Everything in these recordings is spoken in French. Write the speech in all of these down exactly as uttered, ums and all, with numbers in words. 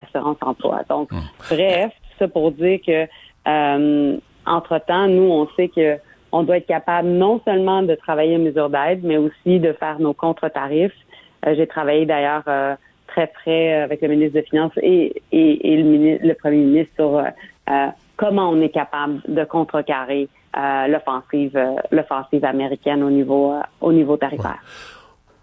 l'assurance-emploi. Donc, mmh. bref, tout ça pour dire que, euh, entre-temps, nous, on sait que on doit être capable non seulement de travailler aux mesures d'aide, mais aussi de faire nos contre-tarifs. Euh, j'ai travaillé d'ailleurs euh, très près avec le ministre des Finances et, et, et le, ministre, le premier ministre sur euh, comment on est capable de contrecarrer euh, l'offensive, euh, l'offensive américaine au niveau, euh, au niveau tarifaire. Ouais.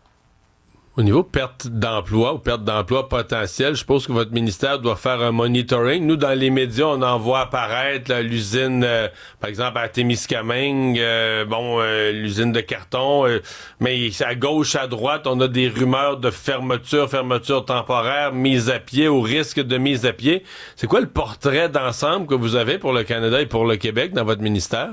Au niveau perte d'emploi ou perte d'emploi potentielle, je suppose que votre ministère doit faire un monitoring. Nous, dans les médias, on en voit apparaître là, l'usine, euh, par exemple, à Témiscamingue, euh, bon, euh, l'usine de carton, euh, mais à gauche, à droite, on a des rumeurs de fermeture, fermeture temporaire, mise à pied, ou risque de mise à pied. C'est quoi le portrait d'ensemble que vous avez pour le Canada et pour le Québec dans votre ministère?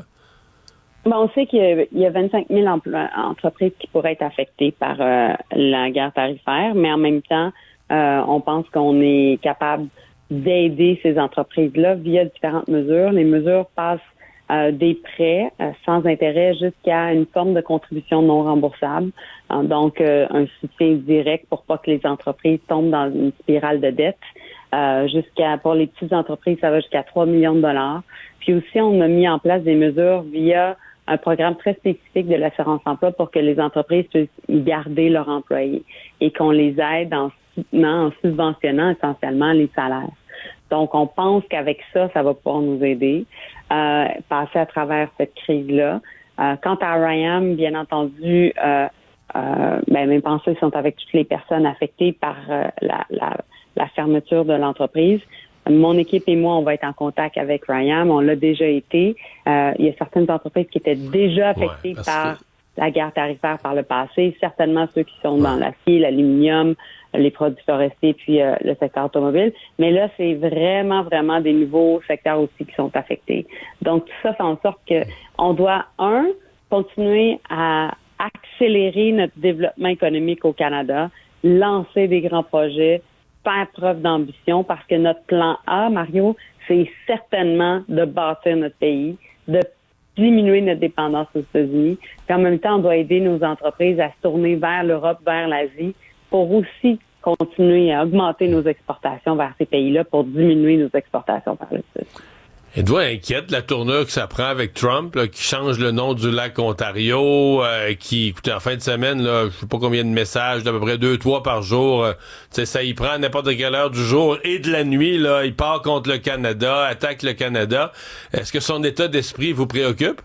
Ben, on sait qu'il y a, il y a vingt-cinq mille emplois, entreprises qui pourraient être affectées par euh, la guerre tarifaire, mais en même temps, euh, on pense qu'on est capable d'aider ces entreprises-là via différentes mesures. Les mesures passent euh, des prêts euh, sans intérêt jusqu'à une forme de contribution non remboursable, euh, donc euh, un soutien direct pour pas que les entreprises tombent dans une spirale de dette. Euh, jusqu'à pour les petites entreprises, ça va jusqu'à trois millions de dollars. Puis aussi, on a mis en place des mesures via un programme très spécifique de l'assurance-emploi pour que les entreprises puissent garder leurs employés et qu'on les aide en soutenant, en subventionnant essentiellement les salaires. Donc, on pense qu'avec ça, ça va pouvoir nous aider euh, passer à travers cette crise-là. Euh, quant à Rayam, bien entendu, euh, euh, ben, mes pensées sont avec toutes les personnes affectées par euh, la, la, la fermeture de l'entreprise. Mon équipe et moi, on va être en contact avec Rayam. On l'a déjà été. Euh, il y a certaines entreprises qui étaient déjà affectées ouais, par que... la guerre tarifaire par le passé. Certainement ceux qui sont ouais. dans l'acier, l'aluminium, les produits forestiers, puis euh, le secteur automobile. Mais là, c'est vraiment, vraiment des nouveaux secteurs aussi qui sont affectés. Donc, tout ça fait en sorte que on doit, un, continuer à accélérer notre développement économique au Canada, lancer des grands projets, faire preuve d'ambition parce que notre plan A, Mario, c'est certainement de bâtir notre pays, de diminuer notre dépendance aux États-Unis. Puis en même temps, on doit aider nos entreprises à se tourner vers l'Europe, vers l'Asie, pour aussi continuer à augmenter nos exportations vers ces pays-là pour diminuer nos exportations par le sud. Êtes-vous inquiète de la tournure que ça prend avec Trump, là, qui change le nom du lac Ontario, euh, qui, écoutez, en fin de semaine, là, je sais pas combien de messages, d'à peu près deux, trois par jour, euh, ça y prend à n'importe quelle heure du jour et de la nuit, là, il part contre le Canada, attaque le Canada. Est-ce que son état d'esprit vous préoccupe?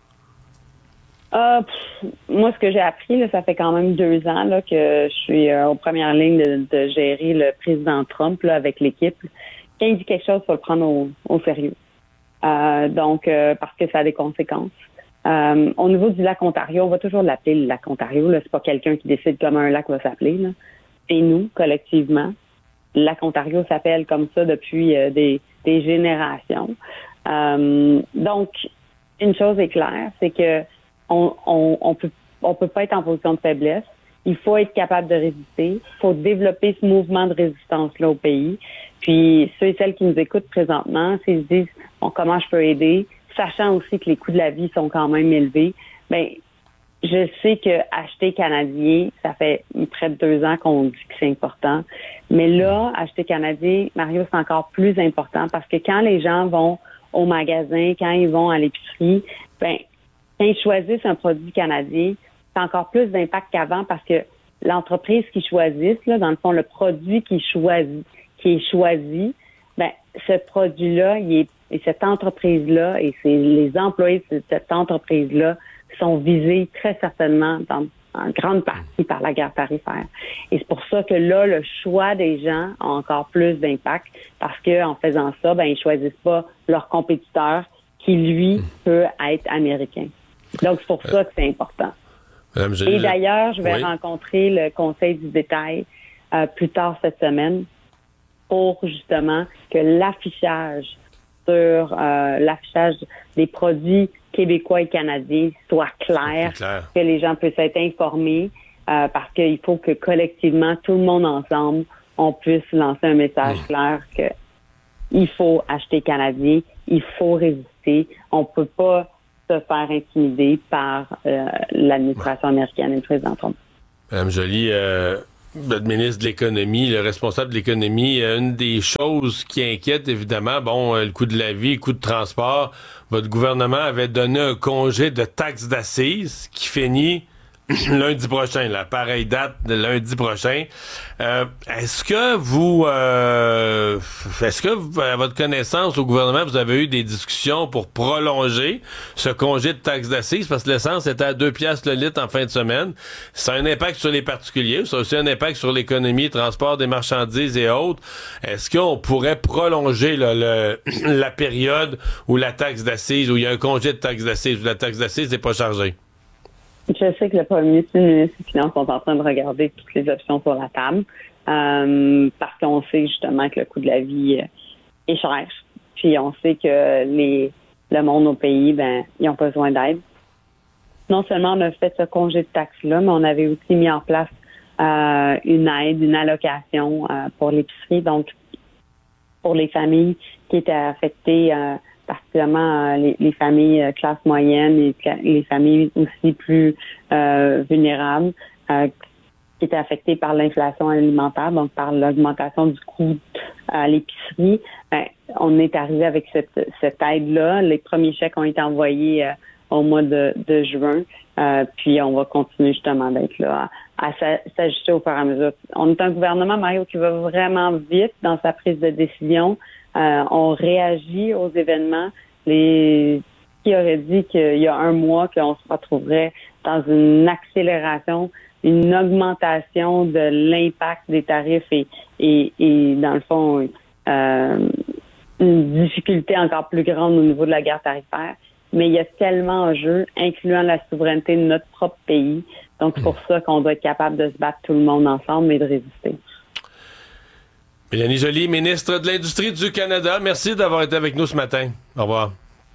Euh, pff, moi, ce que j'ai appris, là, ça fait quand même deux ans là, que je suis euh, aux premières lignes de, de gérer le président Trump là, avec l'équipe. Quand il dit quelque chose, il faut le prendre au, au sérieux. Euh, donc, euh, parce que ça a des conséquences. Euh, au niveau du lac Ontario, on va toujours l'appeler le lac Ontario. Là. C'est pas quelqu'un qui décide comment un lac va s'appeler. Là. C'est nous, collectivement. Le lac Ontario s'appelle comme ça depuis euh, des, des générations. Euh, donc, une chose est claire, c'est que on, on, on peut, on peut pas être en position de faiblesse. Il faut être capable de résister. Il faut développer ce mouvement de résistance-là au pays. Puis, ceux et celles qui nous écoutent présentement, s'ils se disent bon, comment je peux aider, sachant aussi que les coûts de la vie sont quand même élevés, ben je sais que acheter canadien, ça fait près de deux ans qu'on dit que c'est important. Mais là, acheter canadien, Mario, c'est encore plus important parce que quand les gens vont au magasin, quand ils vont à l'épicerie, ben quand ils choisissent un produit canadien, c'est encore plus d'impact qu'avant parce que l'entreprise qu'ils choisissent, là, dans le fond, le produit qu'ils choisissent, qui est choisi, ben ce produit-là, il est, et cette entreprise-là, et c'est les employés de cette entreprise-là sont visés très certainement dans, en grande partie par la guerre tarifaire. Et c'est pour ça que là, le choix des gens a encore plus d'impact parce que en faisant ça, ben ils choisissent pas leur compétiteur qui, lui, peut être américain. Donc, c'est pour ça que c'est important. Madame, je... Et d'ailleurs, je vais oui. rencontrer le Conseil du détail euh, plus tard cette semaine pour justement que l'affichage sur euh, l'affichage des produits québécois et canadiens soit clair, clair. que les gens puissent être informés euh, parce qu'il faut que collectivement, tout le monde ensemble, on puisse lancer un message mmh. clair que il faut acheter canadien, il faut résister, on peut pas se faire intimider par euh, l'administration américaine et le président Trump. Madame Joly, euh, votre ministre de l'économie, le responsable de l'économie, une des choses qui inquiète, évidemment, bon, le coût de la vie, le coût de transport. Votre gouvernement avait donné un congé de taxe d'assises qui finit lundi prochain, la pareille date de lundi prochain. Euh, est-ce que vous, euh, est-ce que vous, à votre connaissance au gouvernement, vous avez eu des discussions pour prolonger ce congé de taxe d'assises? Parce que l'essence était à deux piastres le litre en fin de semaine. Ça a un impact sur les particuliers, ça a aussi un impact sur l'économie, transport des marchandises et autres. Est-ce qu'on pourrait prolonger là, le, la période où la taxe d'assises, où il y a un congé de taxe d'assises, où la taxe d'assises n'est pas chargée? Je sais que le premier ministre et le ministre des Finances sont en train de regarder toutes les options sur la table euh, parce qu'on sait justement que le coût de la vie est cher. Puis on sait que les le monde au pays, ben, ils ont besoin d'aide. Non seulement on a fait ce congé de taxe-là, mais on avait aussi mis en place euh, une aide, une allocation euh, pour l'épicerie, donc pour les familles qui étaient affectées euh, particulièrement euh, les, les familles euh, classe moyenne et les familles aussi plus euh, vulnérables euh, qui étaient affectées par l'inflation alimentaire, donc par l'augmentation du coût à l'épicerie. Ben, on est arrivé avec cette, cette aide-là. Les premiers chèques ont été envoyés euh, au mois de, de juin, euh, puis on va continuer justement d'être là à, à s'ajuster au fur et à mesure. On est un gouvernement, Mario, qui va vraiment vite dans sa prise de décision. Euh, on réagit aux événements. Les qui auraient dit qu'il y a un mois qu'on se retrouverait dans une accélération, une augmentation de l'impact des tarifs et, et, et dans le fond, euh, une difficulté encore plus grande au niveau de la guerre tarifaire. Mais il y a tellement en jeu, incluant la souveraineté de notre propre pays. Donc, c'est pour ça qu'on doit être capable de se battre tout le monde ensemble et de résister. Mélanie Joly, ministre de l'Industrie du Canada, merci d'avoir été avec nous ce matin. Au revoir.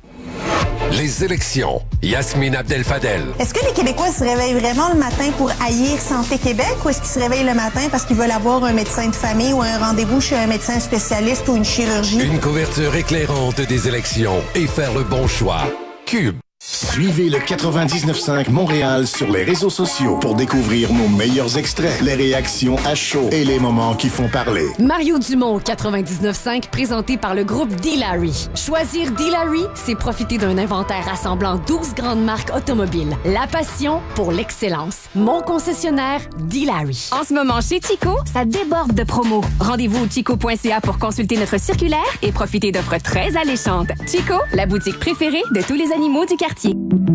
Les élections. Yasmine Abdel-Fadel. Est-ce que les Québécois se réveillent vraiment le matin pour haïr Santé Québec ou est-ce qu'ils se réveillent le matin parce qu'ils veulent avoir un médecin de famille ou un rendez-vous chez un médecin spécialiste ou une chirurgie? Une couverture éclairante des élections et faire le bon choix. Cube. Suivez le quatre-vingt-dix-neuf cinq Montréal sur les réseaux sociaux pour découvrir nos meilleurs extraits, les réactions à chaud et les moments qui font parler. Mario Dumont, quatre-vingt-dix-neuf cinq, présenté par le groupe D-Larry. Choisir D-Larry, c'est profiter d'un inventaire rassemblant douze grandes marques automobiles. La passion pour l'excellence. Mon concessionnaire, D-Larry. En ce moment, chez Chico, ça déborde de promos. Rendez-vous au chico point c a pour consulter notre circulaire et profiter d'offres très alléchantes. Chico, la boutique préférée de tous les animaux du quartier.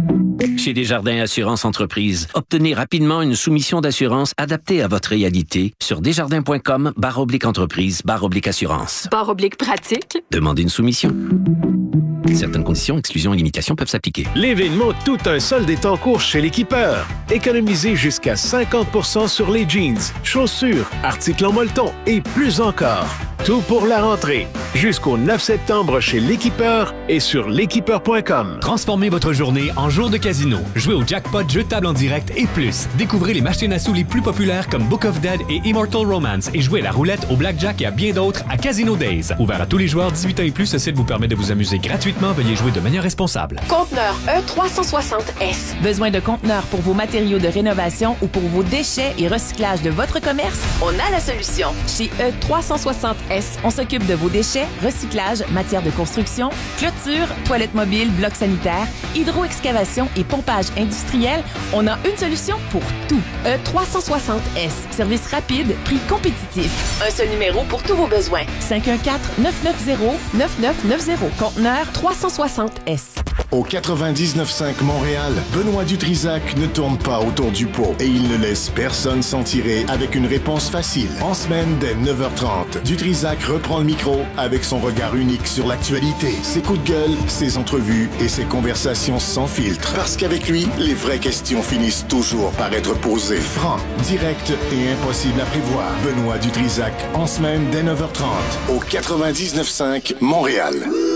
Chez Desjardins Assurance Entreprise, obtenez rapidement une soumission d'assurance adaptée à votre réalité sur desjardins.com barre oblique entreprise barre oblique assurance. Barre oblique pratique. Demandez une soumission. Certaines conditions, exclusions et limitations peuvent s'appliquer. L'événement Tout un solde est en cours chez l'Équipeur. Économisez jusqu'à cinquante pour cent sur les jeans, chaussures, articles en molleton et plus encore. Tout pour la rentrée. Jusqu'au neuf septembre chez l'Équipeur et sur l'équipeur point com. Transformez votre journée en jour de casino. Jouez au jackpot, jeu de table en direct et plus. Découvrez les machines à sous les plus populaires comme Book of Dead et Immortal Romance et jouez à la roulette, au blackjack et à bien d'autres à Casino Days. Ouvert à tous les joueurs dix-huit ans et plus, ce site vous permet de vous amuser gratuitement. Veuillez jouer de manière responsable. Conteneur E trois cent soixante S. Besoin de conteneurs pour vos matériaux de rénovation ou pour vos déchets et recyclage de votre commerce? On a la solution. Chez E trois cent soixante S, on s'occupe de vos déchets, recyclage, matière de construction, clôture, toilettes mobiles, blocs sanitaires, hydroexcavation et pompage industriel. On a une solution pour tout. E trois cent soixante S. Service rapide, prix compétitif. Un seul numéro pour tous vos besoins. cinq un quatre, neuf neuf zéro, neuf neuf neuf zéro. Conteneur trois cent soixante S. Au quatre-vingt-dix-neuf cinq Montréal, Benoît Dutrisac ne tourne pas autour du pot et il ne laisse personne s'en tirer avec une réponse facile. En semaine, dès neuf heures trente, Dutrisac reprend le micro avec son regard unique sur l'actualité, ses coups de gueule, ses entrevues et ses conversations sans filtre. Parce qu'avec lui, les vraies questions finissent toujours par être posées. Franc, direct et impossible à prévoir. Benoît Dutrisac, en semaine, dès neuf heures trente, au quatre-vingt-dix-neuf cinq Montréal.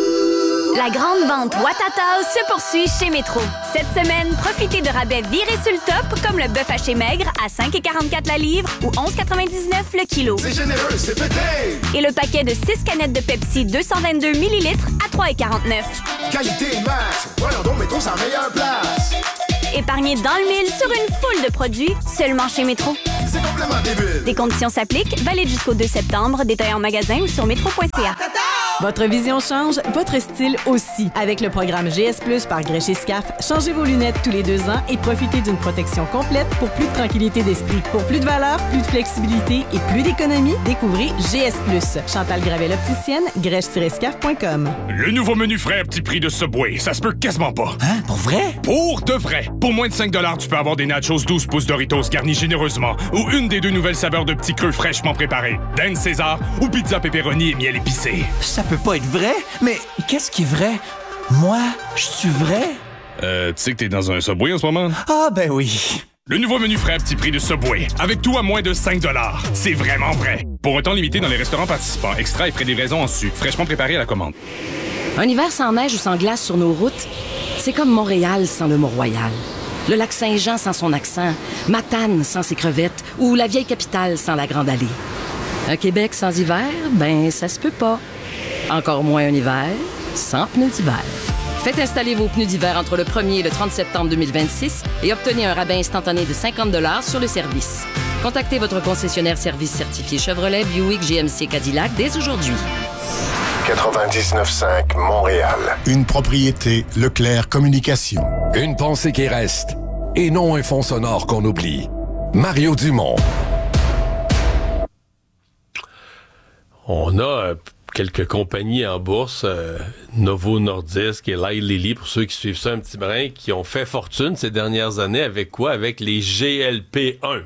La grande vente Watatao se poursuit chez Métro. Cette semaine, profitez de rabais virés sur le top, comme le bœuf haché maigre à cinq virgule quarante-quatre la livre ou onze virgule quatre-vingt-dix-neuf le kilo. C'est généreux, c'est pété! Et le paquet de six canettes de Pepsi deux cent vingt-deux millilitres à trois virgule quarante-neuf. Qualité max! Voilà donc Métro, c'est la meilleure place! Épargnez dans le mille sur une foule de produits seulement chez Métro. C'est complètement débile. Des conditions s'appliquent, valide jusqu'au deux septembre, détail en magasin ou sur métro point c a. Votre vision change, votre style aussi. Avec le programme G S plus par Grèche et Scaf, changez vos lunettes tous les deux ans et profitez d'une protection complète pour plus de tranquillité d'esprit. Pour plus de valeur, plus de flexibilité et plus d'économie, découvrez G S plus. Chantal Gravel opticienne, grèche tiret scaf point com. Le nouveau menu frais à petit prix de Subway, ça se peut quasiment pas. Hein? Pour vrai? Pour de vrai. Pour moins de cinq dollars, tu peux avoir des nachos douze pouces Doritos garnis généreusement ou une des deux nouvelles saveurs de petits creux fraîchement préparés. Dinde César ou pizza pepperoni et miel épicé. Ça peut pas être vrai, mais qu'est-ce qui est vrai? Moi, je suis vrai? Euh, tu sais que t'es dans un Subway en ce moment? Ah, ben oui. Le nouveau menu frais à petit prix de Subway, avec tout à moins de cinq dollars. C'est vraiment vrai. Pour un temps limité dans les restaurants participants, extra et frais de livraison en su, fraîchement préparé à la commande. Un hiver sans neige ou sans glace sur nos routes, c'est comme Montréal sans le Mont-Royal. Le lac Saint-Jean sans son accent, Matane sans ses crevettes ou la vieille capitale sans la Grande Allée. Un Québec sans hiver, ben ça se peut pas. Encore moins un hiver sans pneus d'hiver. Faites installer vos pneus d'hiver entre le premier et le trente septembre deux mille vingt-six et obtenez un rabais instantané de cinquante dollars sur le service. Contactez votre concessionnaire service certifié Chevrolet, Buick, G M C, Cadillac dès aujourd'hui. quatre-vingt-dix-neuf cinq Montréal. Une propriété Leclerc Communication. Une pensée qui reste et non un fond sonore qu'on oublie. Mario Dumont. On a euh, quelques compagnies en bourse, euh, Novo Nordisk et Eli Lilly, pour ceux qui suivent ça un petit brin, qui ont fait fortune ces dernières années avec quoi? Avec les G L P un.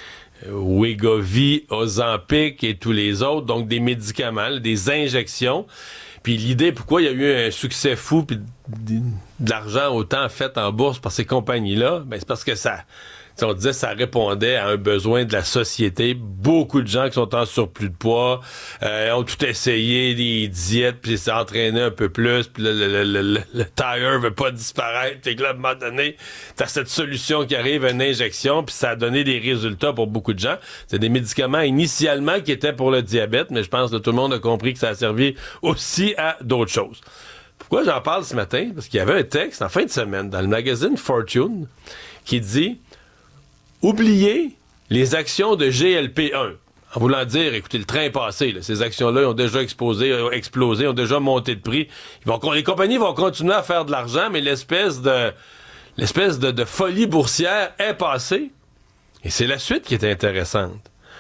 Wegovy, Ozempic et tous les autres, donc des médicaments, là, des injections. Puis l'idée, pourquoi il y a eu un succès fou puis de, de l'argent autant fait en bourse par ces compagnies-là, ben c'est parce que ça, on disait, ça répondait à un besoin de la société. Beaucoup de gens qui sont en surplus de poids euh, ont tout essayé, des diètes, puis s'est entraîné un peu plus, puis le, le, le, le, le tire veut pas disparaître, puis là, à un moment donné, t'as cette solution qui arrive, une injection, puis ça a donné des résultats pour beaucoup de gens. C'est des médicaments initialement qui étaient pour le diabète, mais je pense que tout le monde a compris que ça a servi aussi à d'autres choses. Pourquoi j'en parle ce matin? Parce qu'il y avait un texte en fin de semaine dans le magazine Fortune qui dit « Oubliez les actions de G L P un ». En voulant dire, écoutez, le train est passé. Là. Ces actions-là ont déjà explosé, ont explosé, ont déjà monté de prix. Ils vont, les compagnies vont continuer à faire de l'argent, mais l'espèce de l'espèce de, de folie boursière est passée. Et c'est la suite qui est intéressante.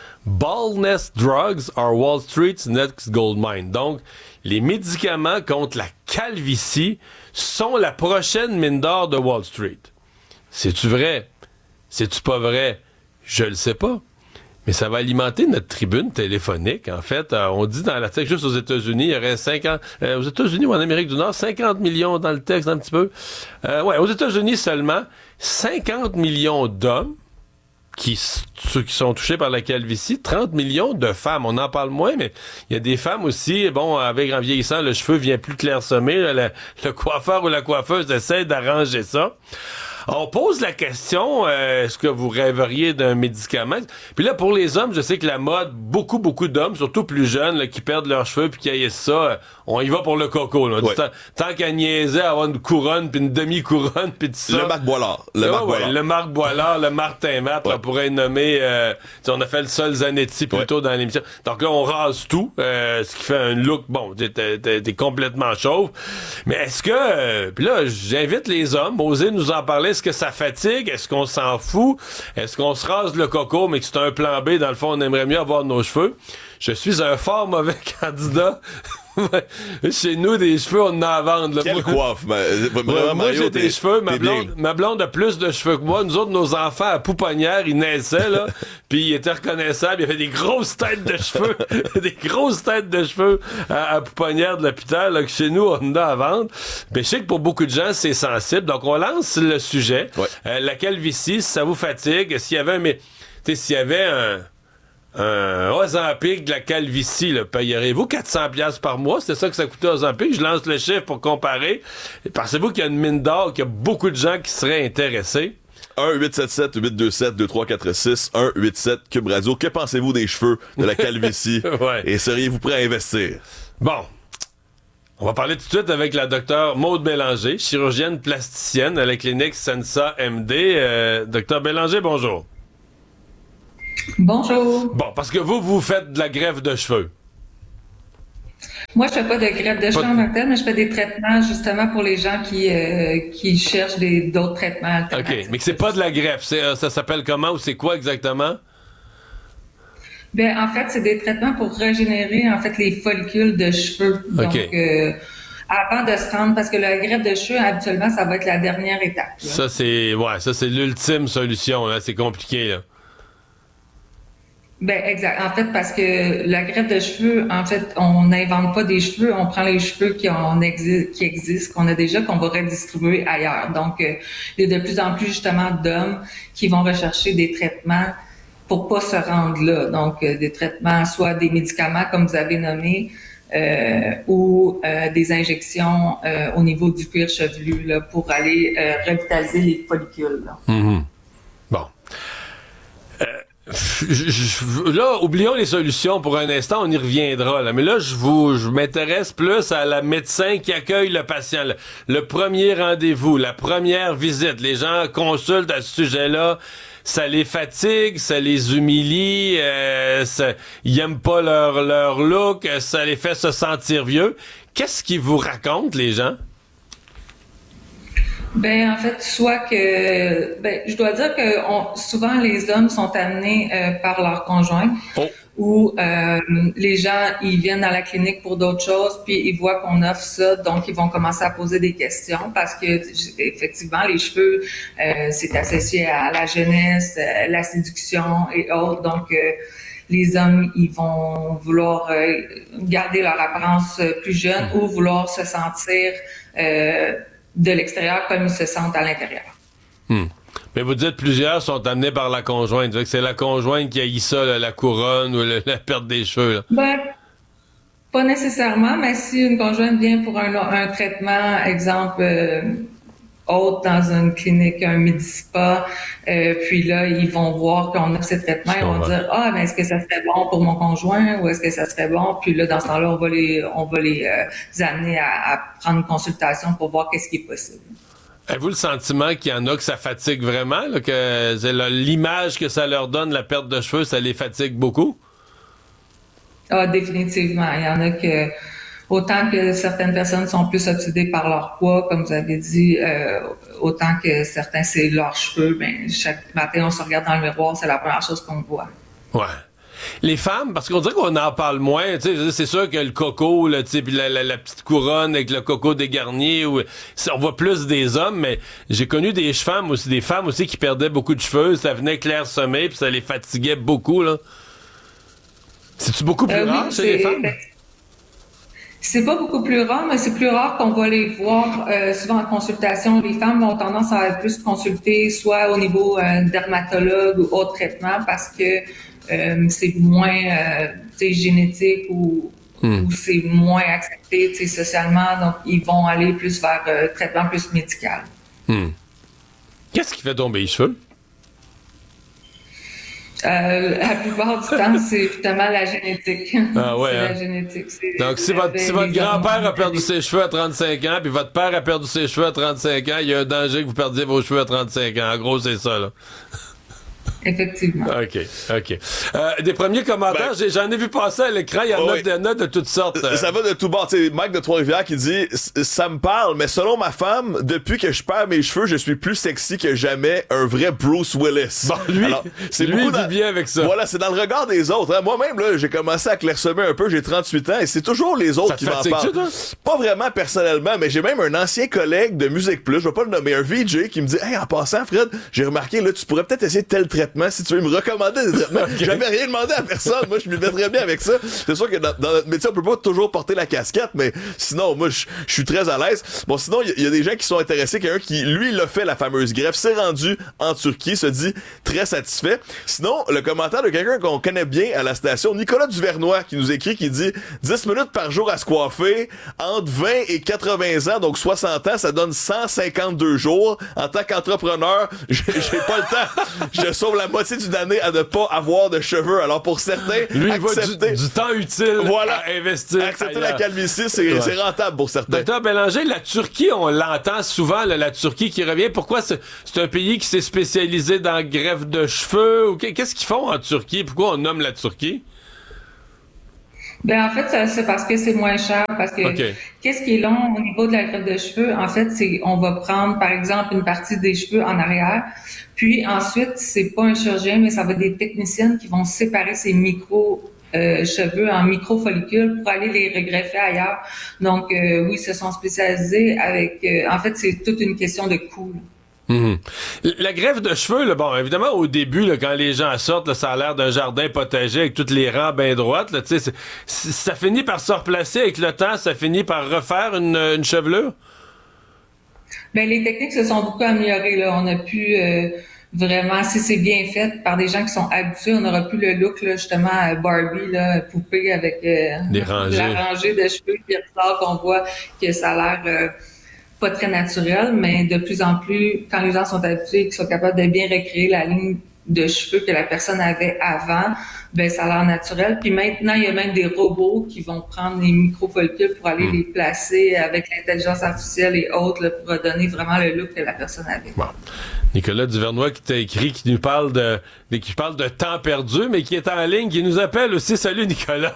Baldness drugs are Wall Street's next gold mine. Donc, les médicaments contre la calvitie sont la prochaine mine d'or de Wall Street. C'est-tu vrai? C'est-tu pas vrai? Je le sais pas. Mais ça va alimenter notre tribune téléphonique. En fait, euh, on dit dans la texte, juste aux États-Unis, il y aurait cinquante... Euh, aux États-Unis ou en Amérique du Nord, cinquante millions dans le texte, un petit peu. Euh, ouais, aux États-Unis seulement, cinquante millions d'hommes, qui, ceux qui sont touchés par la calvitie, trente millions de femmes. On en parle moins, mais il y a des femmes aussi, bon, avec en vieillissant, le cheveu vient plus clairsemé, là, le, le coiffeur ou la coiffeuse essaie d'arranger ça. On pose la question, euh, est-ce que vous rêveriez d'un médicament? Puis là, pour les hommes, je sais que la mode, beaucoup, beaucoup d'hommes, surtout plus jeunes, là, qui perdent leurs cheveux puis qui haïssent ça, on y va pour le coco. Là. Ouais. Tant, tant qu'à niaiser, avoir une couronne puis une demi-couronne puis tout ça. Le Marc Boilard. Le ouais, Marc ouais, Boilard. Le Marc Boilard, le Martin Matt, ouais. Là, pourrait nommer... Euh, on a fait le Sol Zanetti plus tôt ouais. dans l'émission. Donc là, on rase tout, euh, ce qui fait un look, bon, t'es, t'es, t'es complètement chauve. Mais est-ce que... Euh, puis là, j'invite les hommes, osez nous en parler. Est-ce que ça fatigue? Est-ce qu'on s'en fout? Est-ce qu'on se rase le coco, mais que c'est un plan B? Dans le fond, on aimerait mieux avoir nos cheveux. Je suis un fort mauvais candidat. Chez nous, des cheveux, on en a à vendre. Là. Quelle coiffe! Ben, moi, moi j'ai des cheveux. Ma blonde, ma blonde a plus de cheveux que moi. Nous autres, nos enfants à pouponnière, ils naissaient, là. Puis ils étaient reconnaissables. Il y avait des grosses têtes de cheveux. Des grosses têtes de cheveux à, à pouponnière de l'hôpital, là, que chez nous, on en a à vendre. Mais je sais que pour beaucoup de gens, c'est sensible. Donc, on lance le sujet. Ouais. Euh, la calvitie, si ça vous fatigue, s'il y avait un... Mais, tu sais, s'il y avait un... un Ozempic de la calvitie, là, payerez-vous quatre cents dollars par mois? C'était ça que ça coûtait Ozempic. Je lance le chiffre pour comparer. Pensez-vous qu'il y a une mine d'or, qu'il y a beaucoup de gens qui seraient intéressés? un huit sept sept huit deux sept deux trois quatre six un huit sept Cube Radio. Que pensez-vous des cheveux de la calvitie? Ouais. Et seriez-vous prêt à investir? Bon. On va parler tout de suite avec la docteure Maude Bélanger, chirurgienne plasticienne à la clinique Sensa M D. Euh, docteur Bélanger, bonjour. Bonjour. Bon, parce que vous, vous faites de la greffe de cheveux. Moi, je fais pas de greffe de cheveux en tant que tel, mais je fais des traitements justement pour les gens qui euh, qui cherchent des, d'autres traitements alternatifs. OK, mais que c'est pas de la greffe. C'est, euh, ça s'appelle comment ou c'est quoi exactement? Ben, en fait, c'est des traitements pour régénérer en fait les follicules de cheveux. Donc, OK. euh, avant de se rendre, parce que la greffe de cheveux, habituellement, ça va être la dernière étape. Là. Ça, c'est ouais, ça c'est l'ultime solution. Là. C'est compliqué. Là. Ben, exact. En fait, parce que la greffe de cheveux, en fait, on n'invente pas des cheveux, on prend les cheveux qui, ont exi- qui existent, qu'on a déjà, qu'on va redistribuer ailleurs. Donc, euh, il y a de plus en plus, justement, d'hommes qui vont rechercher des traitements pour pas se rendre là. Donc, euh, des traitements, soit des médicaments, comme vous avez nommé, euh, ou euh, des injections euh, au niveau du cuir chevelu, là, pour aller euh, revitaliser les follicules. Là. Mm-hmm. Bon. Euh, je, je, là, oublions les solutions pour un instant, on y reviendra. Là. Mais là, je vous, je m'intéresse plus à la médecin qui accueille le patient. Le, le premier rendez-vous, la première visite. Les gens consultent à ce sujet-là. Ça les fatigue, ça les humilie, euh, ça, ils aiment pas leur, leur look, ça les fait se sentir vieux. Qu'est-ce qu'ils vous racontent, les gens? Ben en fait, soit que, ben je dois dire que on, souvent les hommes sont amenés euh, par leur conjoint, oh. ou euh, les gens ils viennent dans la clinique pour d'autres choses, puis ils voient qu'on offre ça, donc ils vont commencer à poser des questions parce que effectivement les cheveux euh, c'est associé à la jeunesse, à la séduction et autres, donc euh, les hommes ils vont vouloir euh, garder leur apparence plus jeune ou vouloir se sentir euh, de l'extérieur comme ils se sentent à l'intérieur. Hmm. Mais vous dites plusieurs sont amenés par la conjointe. Que c'est la conjointe qui haït ça, là, la couronne ou le, la perte des cheveux. Là. Ben, pas nécessairement, mais si une conjointe vient pour un, un traitement, exemple, euh, autre dans une clinique, un Medi-Spa, euh, puis là, ils vont voir qu'on a ces traitements, ils vont dire « Ah, mais est-ce que ça serait bon pour mon conjoint ou est-ce que ça serait bon? » Puis là, dans ce temps-là, on va les, on va les euh, amener à, à prendre une consultation pour voir qu'est-ce qui est possible. Avez-vous le sentiment qu'il y en a que ça fatigue vraiment, là, que c'est là, l'image que ça leur donne, la perte de cheveux, ça les fatigue beaucoup? Ah, définitivement. Il y en a que... Autant que certaines personnes sont plus obsédées par leur poids, comme vous avez dit, euh, autant que certains, c'est leurs cheveux. Ben, chaque matin, on se regarde dans le miroir, c'est la première chose qu'on voit. Ouais. Les femmes, parce qu'on dirait qu'on en parle moins, tu sais, c'est sûr que le coco, là, tu sais, puis la, la, la petite couronne avec le coco dégarni, ou, on voit plus des hommes, mais j'ai connu des femmes aussi, des femmes aussi qui perdaient beaucoup de cheveux, ça venait clairsemer, puis ça les fatiguait beaucoup, là. C'est-tu beaucoup plus euh, rare oui, chez les femmes? C'est pas beaucoup plus rare, mais c'est plus rare qu'on va les voir euh, souvent en consultation. Les femmes ont tendance à plus consulter soit au niveau euh, dermatologue ou autre traitement parce que euh, c'est moins euh, génétique ou, hmm. ou c'est moins accepté socialement. Donc, ils vont aller plus vers euh, traitement plus médical. Hmm. Qu'est-ce qui fait tomber les cheveux? Euh, la plupart du temps, c'est justement la génétique. Ah ouais, c'est hein? la génétique. C'est, donc, si votre, si votre grand-père a perdu ses cheveux à trente-cinq ans, puis votre père a perdu ses cheveux à trente-cinq ans, il y a un danger que vous perdiez vos cheveux à trente-cinq ans. En gros, c'est ça, là. Effectivement. OK, OK. Euh, des premiers commentaires, ben, j'en ai vu passer à l'écran, il y en a, oui. de, de, de toutes sortes. Euh... Ça va de tout bord. Tu sais, Mike de Trois-Rivières qui dit « Ça me parle, mais selon ma femme, depuis que je perds mes cheveux, je suis plus sexy que jamais, un vrai Bruce Willis. » Bon, lui, alors, c'est lui beaucoup il dans... vit bien avec ça. Voilà, c'est dans le regard des autres. Hein. Moi-même, là, j'ai commencé à clairsemer un peu, j'ai trente-huit ans, et c'est toujours les autres ça qui m'en parlent. Toi? Pas vraiment personnellement, mais j'ai même un ancien collègue de Musique Plus, je vais pas le nommer, un V J, qui me dit « Hey, en passant, Fred, j'ai remarqué, là, tu pourrais peut-être essayer tel traitement si tu veux me recommander des traitements. Okay. J'avais rien demandé à personne. Moi, je m'y mettrais bien avec ça. C'est sûr que dans, dans notre métier, on peut pas toujours porter la casquette, mais sinon, moi, je suis très à l'aise. Bon, sinon, il y, y a des gens qui sont intéressés. Quelqu'un qui, lui, l'a fait, la fameuse greffe, s'est rendu en Turquie, se dit très satisfait. Sinon, le commentaire de quelqu'un qu'on connaît bien à la station, Nicolas Duvernois, qui nous écrit, qui dit dix minutes par jour à se coiffer, entre vingt et quatre-vingts ans, donc soixante ans, ça donne cent cinquante-deux jours. En tant qu'entrepreneur, j'ai, j'ai pas le temps. Je sauve la la moitié d'une année à ne pas avoir de cheveux. Alors pour certains, lui, accepter... il va du, du temps utile voilà, à investir. Accepter ailleurs. La calvitie, c'est, ouais. c'est rentable pour certains. Docteur Bélanger, la Turquie, on l'entend souvent, là, la Turquie qui revient. Pourquoi c'est, c'est un pays qui s'est spécialisé dans la greffe de cheveux? Ou qu'est-ce qu'ils font en Turquie? Pourquoi on nomme la Turquie? Ben en fait, ça, c'est parce que c'est moins cher. Parce que okay. Qu'est-ce qui est long au niveau de la greffe de cheveux? En fait, c'est on va prendre, par exemple, une partie des cheveux en arrière. Puis ensuite, c'est pas un chirurgien, mais ça va être des techniciennes qui vont séparer ces micro euh, cheveux en micro-follicules pour aller les regreffer ailleurs. Donc, euh, oui, ils se sont spécialisés avec... Euh, en fait, c'est toute une question de coût. Mmh. La greffe de cheveux, là, bon, évidemment, au début, là, quand les gens sortent, là, ça a l'air d'un jardin potager avec toutes les rangs bien droites. Là, c'est, c'est, ça finit par se replacer avec le temps, ça finit par refaire une, une chevelure? Ben, les techniques se sont beaucoup améliorées. Là. On a pu euh, vraiment, si c'est bien fait par des gens qui sont habitués, on n'aura plus le look là, justement à Barbie, là, poupée avec euh, la rangée de cheveux qui ressort, qu'on voit que ça a l'air... Euh, pas très naturel, mais de plus en plus, quand les gens sont habitués et qu'ils sont capables de bien recréer la ligne de cheveux que la personne avait avant, ben ça a l'air naturel. Puis maintenant, il y a même des robots qui vont prendre les micro-follicules pour aller mmh. les placer avec l'intelligence artificielle et autres là, pour donner vraiment le look que la personne avait. Bon. Nicolas Duvernois qui t'a écrit, qui nous parle de, qui parle de temps perdu, mais qui est en ligne, qui nous appelle aussi. Salut Nicolas.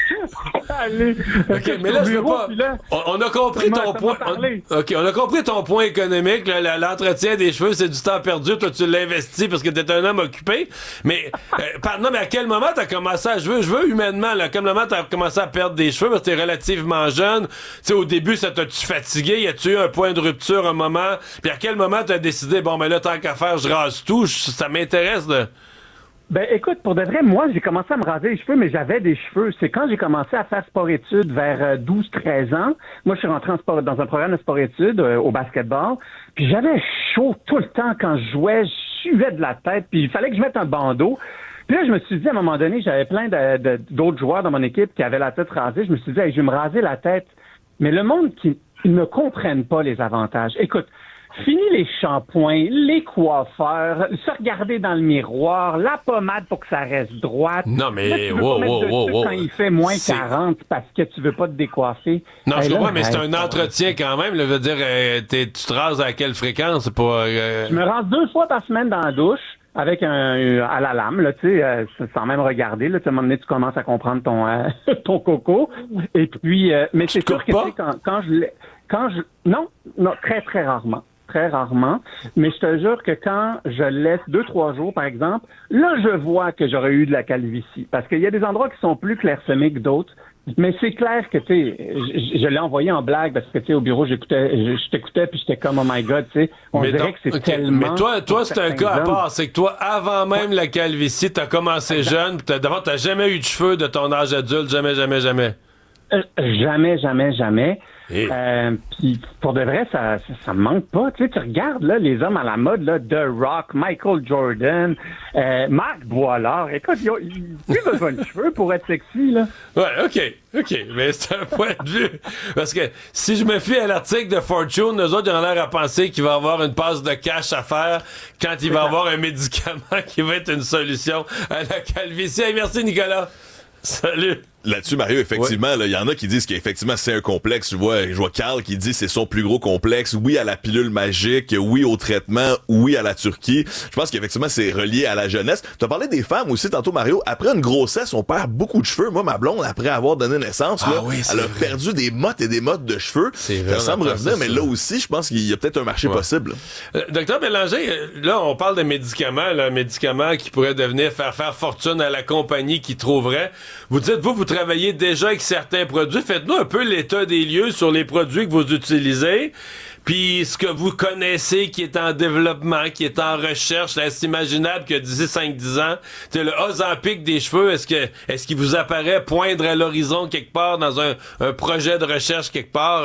Allez, ok, mais là, je veux pas. Là, on, on a compris ton point. On, ok, on a compris ton point économique. Là, l'entretien des cheveux, c'est du temps perdu. Toi, tu l'investis parce que t'es un homme occupé. Mais, euh, pardon, mais à quel moment t'as commencé à, je veux, je veux humainement, là, à quel moment t'as commencé à perdre des cheveux parce que t'es relativement jeune. Tu sais, au début, ça t'a-tu fatigué? Y a-tu eu un point de rupture, un moment? Puis à quel moment t'as décidé, bon, ben là, tant qu'à faire, je rase tout. Je, ça m'intéresse de. Ben écoute, pour de vrai, moi, j'ai commencé à me raser les cheveux, mais j'avais des cheveux. C'est quand j'ai commencé à faire sport-études vers douze treize ans. Moi, je suis rentré en sport, dans un programme de sport-études euh, au basketball. Puis j'avais chaud tout le temps quand je jouais. Je suivais de la tête. Puis il fallait que je mette un bandeau. Puis là, je me suis dit, à un moment donné, j'avais plein de, de, d'autres joueurs dans mon équipe qui avaient la tête rasée. Je me suis dit, hey, je vais me raser la tête. Mais le monde qui ils ne comprennent pas les avantages. Écoute, fini les shampoings, les coiffeurs, se regarder dans le miroir, la pommade pour que ça reste droite. Non, mais là, tu veux wow, pas wow, mettre de wow, trucs wow. quand il fait moins c'est... quarante parce que tu veux pas te décoiffer. Non, hey, je là, comprends, mais hey, c'est un entretien quand même. Là, veut dire, euh, t'es, tu te rases à quelle fréquence? C'est pas, euh... Je me rase deux fois par semaine dans la douche. Avec un, un à la lame, là, tu sais, euh, sans même regarder, là, tu sais, à un moment donné, tu commences à comprendre ton euh, ton coco. Et puis, euh, mais c'est sûr que quand, quand je quand je non, non, très très rarement, très rarement. Mais je te jure que quand je laisse deux trois jours, par exemple, là, je vois que j'aurais eu de la calvitie, parce qu'il y a des endroits qui sont plus clairsemés que d'autres. Mais c'est clair que, tu sais, je, je l'ai envoyé en blague parce que, tu sais, au bureau, j'écoutais, je, je t'écoutais puis j'étais comme, oh my God, tu sais, on mais dirait donc, que c'est okay. tellement... Mais toi, toi c'est un cas à part, c'est que toi, avant même ouais. la calvitie, t'as commencé exact. jeune, pis t'as, d'abord, t'as jamais eu de cheveux de ton âge adulte, jamais, jamais, jamais. Euh, jamais, jamais, jamais. Et... Euh, puis pour de vrai, ça, ça, ça me manque pas. Tu sais, tu regardes là les hommes à la mode là, The Rock, Michael Jordan, euh, Marc Boilard. Écoute, ils ont, ils ont plus besoin de cheveux pour être sexy là. Ouais, ok, ok, mais c'est un point de vue parce que si je me fie à l'article de Fortune, eux autres ils ont l'air à penser qu'il va y avoir une passe de cash à faire quand il va y avoir un médicament qui va être une solution à la calvitie. Hey, merci Nicolas. Salut. Là-dessus, Mario, effectivement, il ouais. y en a qui disent qu'effectivement, c'est un complexe. Je vois, je vois Carl qui dit c'est son plus gros complexe. Oui à la pilule magique, oui au traitement, oui à la Turquie. Je pense qu'effectivement, c'est relié à la jeunesse. Tu as parlé des femmes aussi tantôt, Mario. Après une grossesse, on perd beaucoup de cheveux. Moi, ma blonde, après avoir donné naissance, ah, là, oui, elle a vrai. perdu des mottes et des mottes de cheveux. C'est vrai, ça semble revenir, mais là aussi, je pense qu'il y a peut-être un marché ouais. possible. Euh, Docteur Bélanger, là, on parle de médicaments, là, médicaments qui pourraient devenir faire faire fortune à la compagnie qui trouverait. Vous dites, vous, vous travaillez déjà avec certains produits. Faites-nous un peu l'état des lieux sur les produits que vous utilisez, puis ce que vous connaissez qui est en développement, qui est en recherche. Là, c'est imaginable que d'ici cinq dix ans, le Ozempic des cheveux, est-ce que est-ce qu'il vous apparaît poindre à l'horizon quelque part dans un, un projet de recherche quelque part?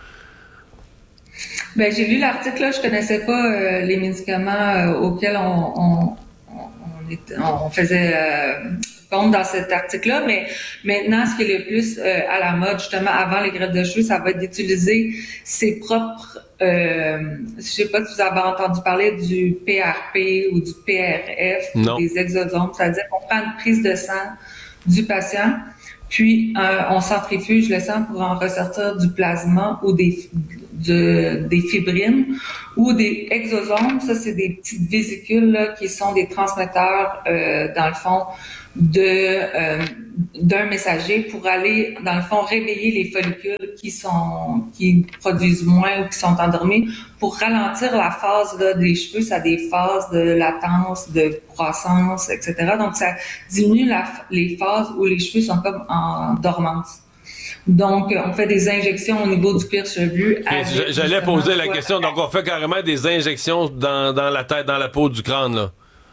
Ben, j'ai lu l'article, là, je connaissais pas euh, les médicaments euh, auxquels on, on, on, on, on faisait... Euh, compte dans cet article-là, mais maintenant, ce qui est le plus euh, à la mode, justement, avant les greffes de cheveux, ça va être d'utiliser ses propres, euh, je sais pas si vous avez entendu parler du P R P ou du P R F, non. Ou des exosomes, c'est-à-dire qu'on prend une prise de sang du patient, puis euh, on centrifuge le sang pour en ressortir du plasma ou des de, des fibrines ou des exosomes. Ça, c'est des petites vésicules là, qui sont des transmetteurs, euh, dans le fond, de euh, d'un messager pour aller, dans le fond, réveiller les follicules qui sont qui produisent moins ou qui sont endormis pour ralentir la phase là, des cheveux. Ça a des phases de latence, de croissance, et cetera. Donc, ça diminue la, les phases où les cheveux sont comme en dormance. Donc, on fait des injections au niveau du cuir chevelu. Okay, j'allais poser la question. Donc, on fait carrément des injections dans, dans la tête, dans la peau du crâne, là.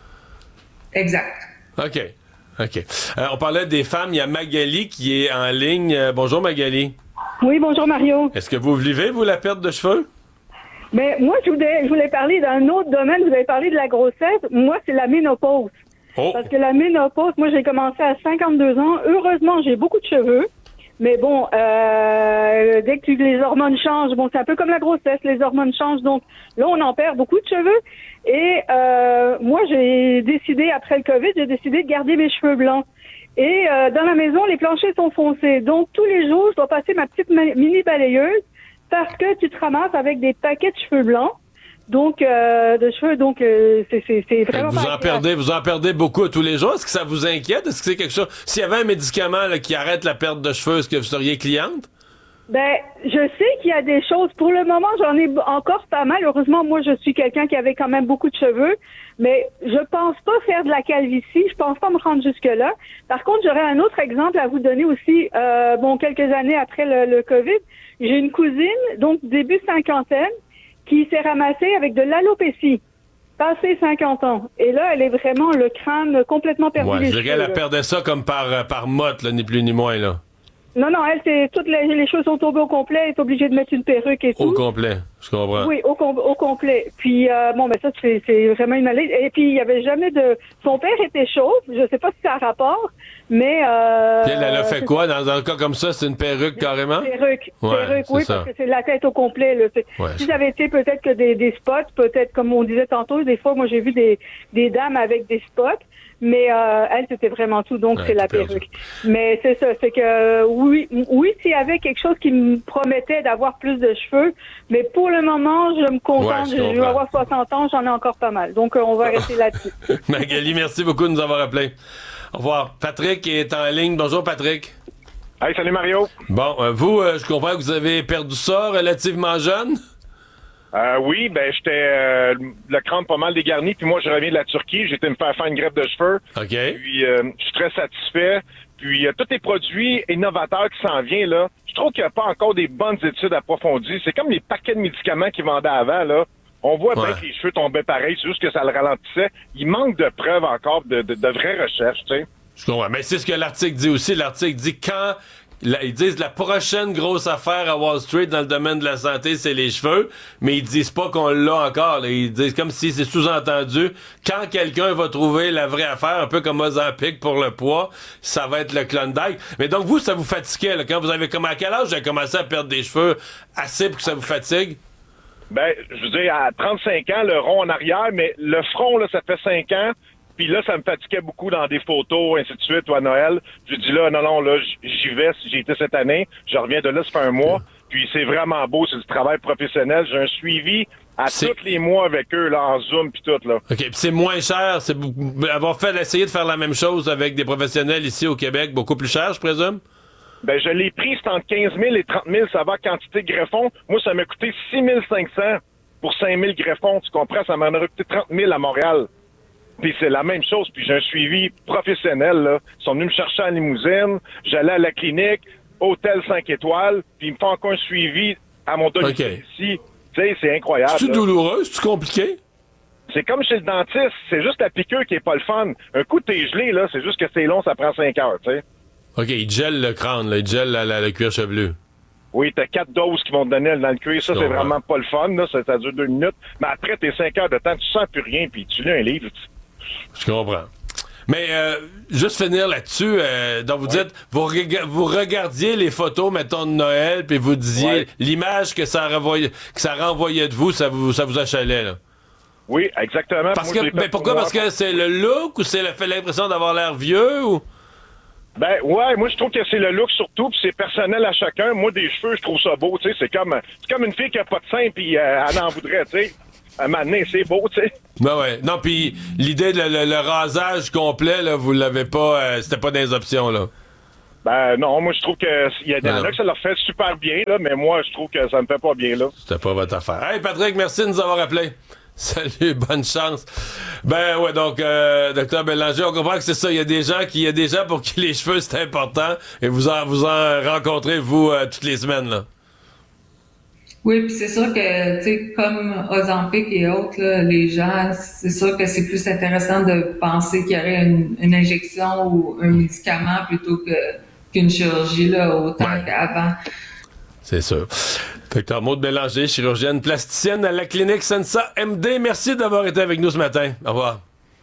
Exact. OK. OK. Euh, on parlait des femmes. Il y a Magali qui est en ligne. Euh, bonjour, Magali. Oui, bonjour, Mario. Est-ce que vous vivez, vous, la perte de cheveux? Mais moi, je voulais, je voulais parler d'un autre domaine. Vous avez parlé de la grossesse. Moi, c'est la ménopause. Oh. Parce que la ménopause, moi, j'ai commencé à cinquante-deux ans. Heureusement, j'ai beaucoup de cheveux. Mais bon, euh, dès que les hormones changent, bon, c'est un peu comme la grossesse, les hormones changent, donc là, on en perd beaucoup de cheveux. Et euh, moi, j'ai décidé, après le COVID, j'ai décidé de garder mes cheveux blancs. Et euh, dans la maison, les planchers sont foncés. Donc, tous les jours, je dois passer ma petite ma- mini-balayeuse parce que tu te ramasses avec des paquets de cheveux blancs. Donc, euh, de cheveux, donc, euh, c'est, c'est, c'est vraiment... Vous en, perdez, vous en perdez beaucoup tous les jours. Est-ce que ça vous inquiète? Est-ce que c'est quelque chose... S'il y avait un médicament là, qui arrête la perte de cheveux, est-ce que vous seriez cliente? Ben, je sais qu'il y a des choses. Pour le moment, j'en ai encore pas mal. Heureusement, moi, je suis quelqu'un qui avait quand même beaucoup de cheveux. Mais je pense pas faire de la calvitie. Je pense pas me rendre jusque-là. Par contre, j'aurais un autre exemple à vous donner aussi. Euh, bon, quelques années après le, le COVID, j'ai une cousine, donc début cinquantaine, qui s'est ramassée avec de l'alopécie, passé cinquante ans. Et là, elle est vraiment le crâne complètement perdu. Ouais, les je dirais cheveux, qu'elle là. perdait ça comme par, par motte, là, ni plus ni moins, là. Non, non, elle, c'est toutes les, les cheveux sont tombés au complet, elle est obligée de mettre une perruque et tout. Au complet, je comprends. Oui, au, com- au complet. Puis, euh, bon, ben ça, c'est, c'est vraiment une maladie. Et puis, il y avait jamais de... Son père était chauve, je sais pas si c'est un rapport, mais... Euh, Puis elle, elle a fait quoi? Dans, dans un cas comme ça, c'est une perruque, carrément? Perruque, Ouais, perruque, c'est oui, ça. parce que c'est la tête au complet. Là. C'est, Ouais, si je- ça avait été peut-être que des, des spots, peut-être, comme on disait tantôt, des fois, moi, j'ai vu des, des dames avec des spots, mais euh, elle, c'était vraiment tout, donc Ouais, c'est la tout perdu. perruque. Mais c'est ça, c'est que, oui, oui, s'il y avait quelque chose qui me promettait d'avoir plus de cheveux, mais pour le moment, je me contente, Ouais, je je, je vais comprends. avoir soixante ans, j'en ai encore pas mal. Donc, euh, on va rester là-dessus. Magali, merci beaucoup de nous avoir appelés. Au revoir. Patrick est en ligne. Bonjour, Patrick. Hey, salut Mario. Bon, euh, vous, euh, je comprends que vous avez perdu ça relativement jeune. Euh, oui, ben j'étais euh, le crâne pas mal dégarni, puis moi je reviens de la Turquie, j'étais me faire faire une greffe de cheveux. OK. Puis euh, je suis très satisfait. Puis euh, tous les produits innovateurs qui s'en viennent là, je trouve qu'il n'y a pas encore des bonnes études approfondies. C'est comme les paquets de médicaments qu'ils vendaient avant là. On voit bien Ouais. que les cheveux tombaient pareil, c'est juste que ça le ralentissait. Il manque de preuves encore, de, de, de vraies recherches, tu sais. Je comprends. Mais c'est ce que l'article dit aussi. L'article dit quand... la- ils disent la prochaine grosse affaire à Wall Street dans le domaine de la santé, c'est les cheveux, mais ils disent pas qu'on l'a encore. Là. Ils disent comme si c'est sous-entendu. Quand quelqu'un va trouver la vraie affaire, un peu comme Ozempic pour le poids, ça va être le Klondike. Mais donc vous, ça vous fatiguait. Là, quand vous avez comme à quel âge vous avez commencé à perdre des cheveux assez pour que ça vous fatigue? Ben, je veux dire, à trente-cinq ans, le rond en arrière, mais le front, là, ça fait cinq ans. Puis là, ça me fatiguait beaucoup dans des photos, ainsi de suite, ou à Noël. Je dis là, non, non, là, j'y vais, si j'y étais cette année. Je reviens de là, ça fait un mois. Puis c'est vraiment beau, c'est du travail professionnel. J'ai un suivi à tous les mois avec eux, là, en Zoom, puis tout, là. OK, puis c'est moins cher. C'est beaucoup- avoir fait essayer de faire la même chose avec des professionnels ici au Québec, beaucoup plus cher, je présume? Ben, je l'ai pris, c'est entre quinze mille et trente mille, ça va quantité de greffons. Moi, ça m'a coûté six mille cinq cents pour cinq mille greffons. Tu comprends? Ça m'en aurait coûté trente mille à Montréal. Puis c'est la même chose. Puis j'ai un suivi professionnel, là. Ils sont venus me chercher en limousine. J'allais à la clinique, hôtel cinq étoiles. Puis ils me font encore un suivi à mon domicile ici. Tu sais, c'est incroyable. C'est-tu là. douloureux? C'est-tu compliqué? C'est comme chez le dentiste. C'est juste la piqûre qui est pas le fun. Un coup, t'es gelé, là. C'est juste que c'est long, ça prend cinq heures, tu sais. OK, il gèle le crâne, là, il gèle la- la- le cuir chevelu. Oui, t'as quatre doses qui vont te donner dans le cuir. Ça, Je c'est comprends. vraiment pas le fun, là. Ça, ça dure deux minutes. Mais après tes cinq heures de temps, tu sens plus rien, puis tu lis un livre. Je comprends. Mais euh, juste finir là-dessus, euh, donc vous ouais. dites, vous, rega- vous regardiez les photos, mettons, de Noël, puis vous disiez ouais. l'image que ça renvoyait, que ça renvoyait de vous, ça vous, ça vous achalait, là. Oui, exactement. Parce Moi, que, mais pourquoi? Parce que c'est le look ou c'est le fait l'impression d'avoir l'air vieux ou? Ben ouais, moi je trouve que c'est le look surtout, puis c'est personnel à chacun. Moi des cheveux, je trouve ça beau, tu sais, c'est comme c'est comme une fille qui a pas de sein puis euh, elle en voudrait, tu sais. À un moment donné, c'est beau, tu sais. Ben ouais. Non, puis l'idée de le, le, le rasage complet, là, vous l'avez pas, euh, c'était pas dans les options, là. Ben non, moi je trouve que il y a des gens que ça leur fait super bien, là, mais moi je trouve que ça me fait pas bien, là. C'était pas votre affaire. Hey Patrick, merci de nous avoir appelé. Salut, bonne chance. Ben ouais, donc euh, docteur Bélanger, on comprend que c'est ça. Il y a des gens qui, il y a des gens pour qui les cheveux c'est important, et vous en vous en rencontrez vous euh, toutes les semaines là. Oui, puis c'est sûr que, tu sais, comme Ozempic et autres, là, les gens, c'est sûr que c'est plus intéressant de penser qu'il y aurait une, une injection ou un médicament plutôt que qu'une chirurgie là, autant ouais. qu'avant. C'est sûr. Docteur Maude Bélanger, chirurgienne plasticienne à la clinique Sensa M D. Merci d'avoir été avec nous ce matin. Au revoir.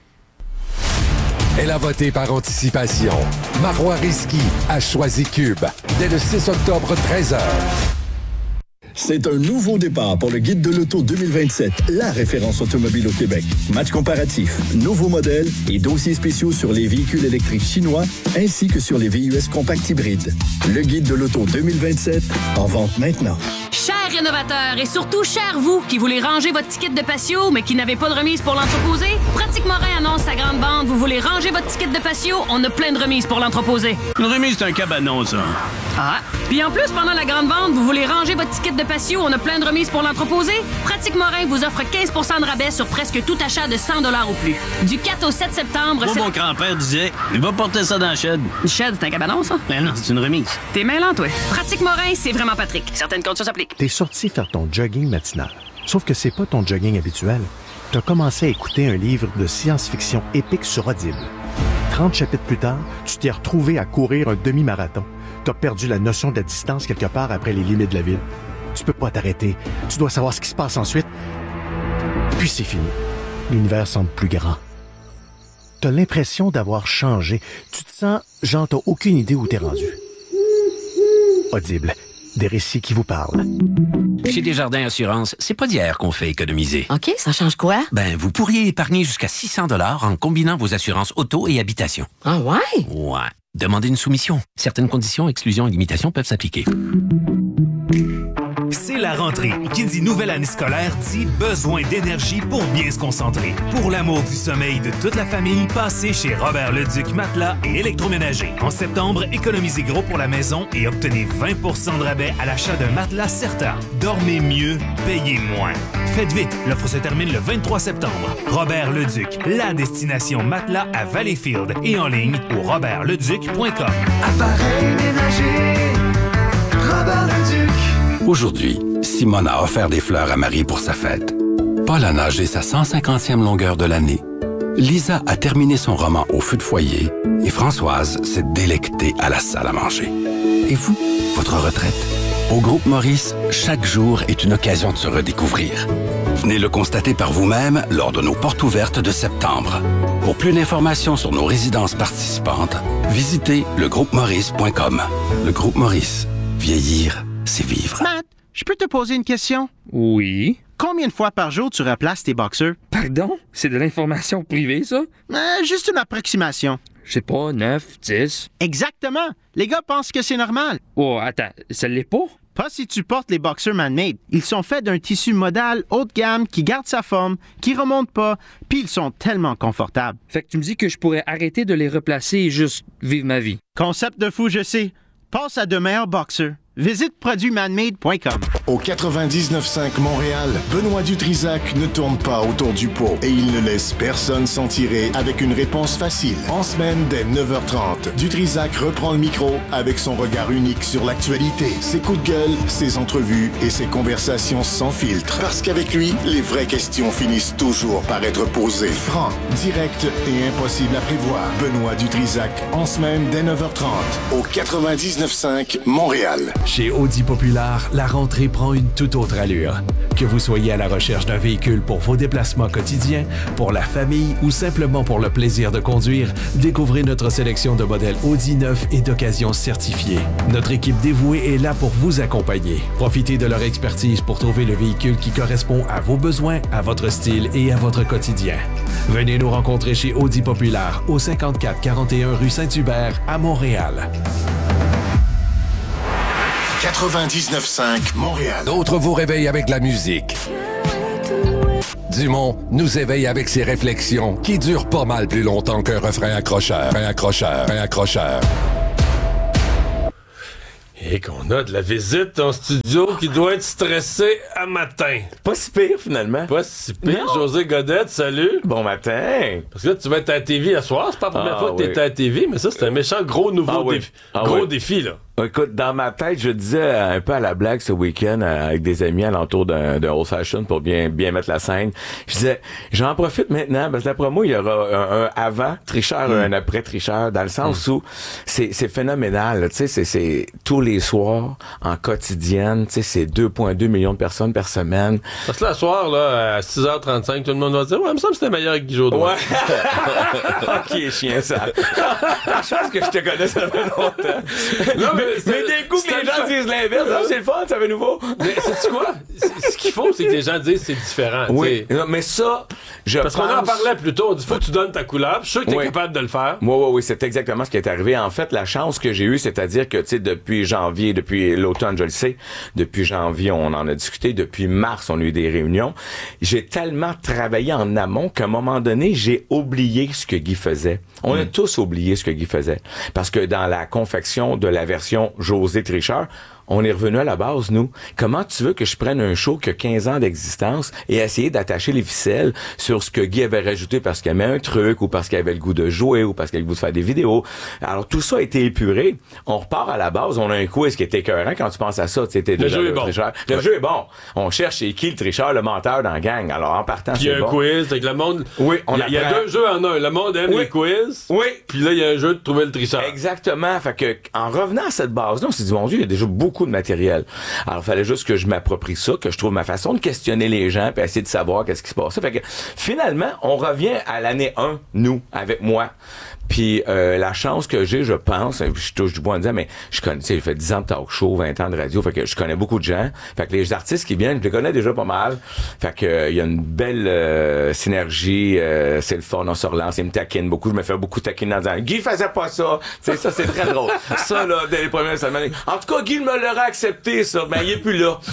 Elle a voté par anticipation. Marois Risky a choisi Cube. Dès le six octobre, treize heures. C'est un nouveau départ pour le Guide de l'Auto deux mille vingt-sept, la référence automobile au Québec. Match comparatif, nouveaux modèles et dossiers spéciaux sur les véhicules électriques chinois ainsi que sur les V U S compacts hybrides. Le Guide de l'Auto deux mille vingt-sept, en vente maintenant. Chers rénovateurs et surtout chers vous qui voulez ranger votre ticket de patio mais qui n'avez pas de remise pour l'entreposer, Pratique Morin annonce sa grande bande. Vous voulez ranger votre ticket de patio, on a plein de remises pour l'entreposer. Une remise, c'est un cabanon, ça. Ah. Puis en plus, pendant la grande vente, vous voulez ranger votre ticket de patio, on a plein de remises pour l'entreposer. Pratique Morin vous offre quinze pour cent de rabais sur presque tout achat de cent dollars ou plus. Du quatre au sept septembre... Moi, mon grand-père disait, il va porter ça dans le shed. Le shed, c'est un cabanon, ça? Ben non, c'est une remise. T'es mêlant, toi. Pratique Morin, c'est vraiment Patrick. Certaines conditions s'appliquent. T'es sorti faire ton jogging matinal. Sauf que c'est pas ton jogging habituel. T'as commencé à écouter un livre de science-fiction épique sur Audible. trente chapitres plus tard, tu t'es retrouvé à courir un demi-marathon. T'as perdu la notion de la distance quelque part après les limites de la ville. Tu peux pas t'arrêter. Tu dois savoir ce qui se passe ensuite. Puis c'est fini. L'univers semble plus grand. T'as l'impression d'avoir changé. Tu te sens, genre, t'as aucune idée où t'es rendu. Audible. Des récits qui vous parlent. Chez Desjardins Assurance, c'est pas d'hier qu'on fait économiser. OK, ça change quoi? Ben, vous pourriez épargner jusqu'à six cents dollars en combinant vos assurances auto et habitation. Ah ouais? Ouais. Demandez une soumission. Certaines conditions, exclusions et limitations peuvent s'appliquer. C'est la rentrée. Qui dit nouvelle année scolaire dit besoin d'énergie pour bien se concentrer. Pour l'amour du sommeil de toute la famille, passez chez Robert Leduc Matelas et Électroménager. En septembre, économisez gros pour la maison et obtenez vingt pour cent de rabais à l'achat d'un matelas Certa. Dormez mieux, payez moins. Faites vite, l'offre se termine le vingt-trois septembre. Robert Leduc, la destination matelas à Valleyfield et en ligne au robert leduc point com. Appareil ménager, Robert Leduc. Aujourd'hui, Simone a offert des fleurs à Marie pour sa fête. Paul a nagé sa cent cinquantième longueur de l'année. Lisa a terminé son roman au feu de foyer et Françoise s'est délectée à la salle à manger. Et vous, votre retraite? Au Groupe Maurice, chaque jour est une occasion de se redécouvrir. Venez le constater par vous-même lors de nos portes ouvertes de septembre. Pour plus d'informations sur nos résidences participantes, visitez le groupe maurice point com. Le Groupe Maurice. Vieillir, c'est vivre. Matt, je peux te poser une question? Oui. Combien de fois par jour tu replaces tes boxeurs? Pardon? C'est de l'information privée, ça? Euh, juste une approximation. Je sais pas, neuf, dix. Exactement. Les gars pensent que c'est normal. Oh, attends, ça l'est pas? Pas si tu portes les boxers man-made. Ils sont faits d'un tissu modal haut de gamme qui garde sa forme, qui remonte pas, puis ils sont tellement confortables. Fait que tu me dis que je pourrais arrêter de les replacer et juste vivre ma vie. Concept de fou, je sais. Passe à de meilleurs boxers. Visite produits manmade point com. Au quatre-vingt-dix-neuf cinq Montréal, Benoît Dutrisac ne tourne pas autour du pot et il ne laisse personne s'en tirer avec une réponse facile. En semaine, dès neuf heures trente, Dutrisac reprend le micro avec son regard unique sur l'actualité, ses coups de gueule, ses entrevues et ses conversations sans filtre. Parce qu'avec lui, les vraies questions finissent toujours par être posées. Franc, direct et impossible à prévoir. Benoît Dutrisac, en semaine, dès neuf heures trente, au quatre-vingt-dix-neuf cinq Montréal. Chez Audi Populaire, la rentrée prend une toute autre allure. Que vous soyez à la recherche d'un véhicule pour vos déplacements quotidiens, pour la famille ou simplement pour le plaisir de conduire, découvrez notre sélection de modèles Audi neufs et d'occasion certifiés. Notre équipe dévouée est là pour vous accompagner. Profitez de leur expertise pour trouver le véhicule qui correspond à vos besoins, à votre style et à votre quotidien. Venez nous rencontrer chez Audi Populaire au cinquante-quatre quarante et un rue Saint-Hubert à Montréal. quatre-vingt-dix-neuf cinq Montréal. D'autres vous réveillent avec la musique. Dumont nous éveille avec ses réflexions qui durent pas mal plus longtemps qu'un refrain accrocheur. Un accrocheur, un accrocheur. Et qu'on a de la visite en studio qui doit être stressé à matin. Pas si pire, finalement. Pas si pire. Non. José Godette, salut. Bon matin. Parce que là, tu vas être à la T V à soir. C'est pas la première ah, fois que oui. t'es à la T V, mais ça, c'est un méchant gros nouveau ah, oui. défi. Ah, gros oui. défi, là. Écoute, dans ma tête, je disais un peu à la blague ce week-end euh, avec des amis alentour d'un, d'un old fashion pour bien bien mettre la scène. Je disais, j'en profite maintenant parce que d'après moi, il y aura un, un avant tricheur, mm. un après tricheur, dans le sens mm. où c'est, c'est phénoménal. Tu sais, c'est, c'est tous les soirs en quotidienne. Tu sais, c'est deux virgule deux millions de personnes par semaine. Parce que là, le soir, là, à six heures trente-cinq, tout le monde va dire, ouais, il me semble que c'était meilleur que Guy Jodoin. Ouais. Ok, chien, ça. Je pense que je te connais, ça fait longtemps. Non, mais, mais d'un coup, que les gens disent l'inverse, ah, c'est le fun, ça fait nouveau. Mais sais-tu quoi? Ce qu'il faut, c'est que les gens disent c'est différent. Oui, non, mais ça, je Parce pense... qu'on en parlait plus tôt, on dit faut que tu donnes ta couleur, puis je suis sûr que t'es oui. capable de le faire. Oui, oui, oui, c'est exactement ce qui est arrivé. En fait, la chance que j'ai eue, c'est-à-dire que, tu sais, depuis janvier, depuis l'automne, je le sais, depuis janvier, on en a discuté, depuis mars, on a eu des réunions. J'ai tellement travaillé en amont qu'à un moment donné, j'ai oublié ce que Guy faisait. On mm. a tous oublié ce que Guy faisait. Parce que dans la confection de la version José Tricheur, on est revenu à la base, nous. Comment tu veux que je prenne un show qui a quinze ans d'existence et essayer d'attacher les ficelles sur ce que Guy avait rajouté parce qu'il aimait un truc ou parce qu'il avait le goût de jouer ou parce qu'il avait le goût de faire des vidéos. Alors, tout ça a été épuré. On repart à la base. On a un quiz qui était écœurant quand tu penses à ça. C'était le jeu est bon. Tricheur. Le ouais. jeu est bon. On cherche c'est qui le tricheur, le menteur dans la gang. Alors, en partant, puis c'est bon. Il y a un bon. quiz. Avec le monde... Oui, on Il y, a, y a deux jeux en un. Le monde aime oui. les quiz. Oui. Puis là, il y a un jeu de trouver le tricheur. Exactement. Fait que, en revenant à cette base-là, on s'est dit, mon Dieu, il y a déjà beaucoup de matériel. Alors, il fallait juste que je m'approprie ça, que je trouve ma façon de questionner les gens puis essayer de savoir qu'est-ce qui se passe. Fait que, finalement, on revient à l'année un, nous, avec moi. Puis euh, la chance que j'ai, je pense, je touche du bois en disant, mais je connais, tu sais, j'ai fait dix ans de talk show, vingt ans de radio, fait que je connais beaucoup de gens. Fait que les artistes qui viennent, je les connais déjà pas mal. Fait que il euh, y a une belle euh, synergie, euh, c'est le fun, on se relance, ils me taquinent beaucoup, je me fais beaucoup taquiner en disant, Guy faisait pas ça. Tu sais, ça, c'est très drôle. Ça, là, dès les premières semaines. En tout cas, Guy me l'aurait accepté, ça, mais il est plus là.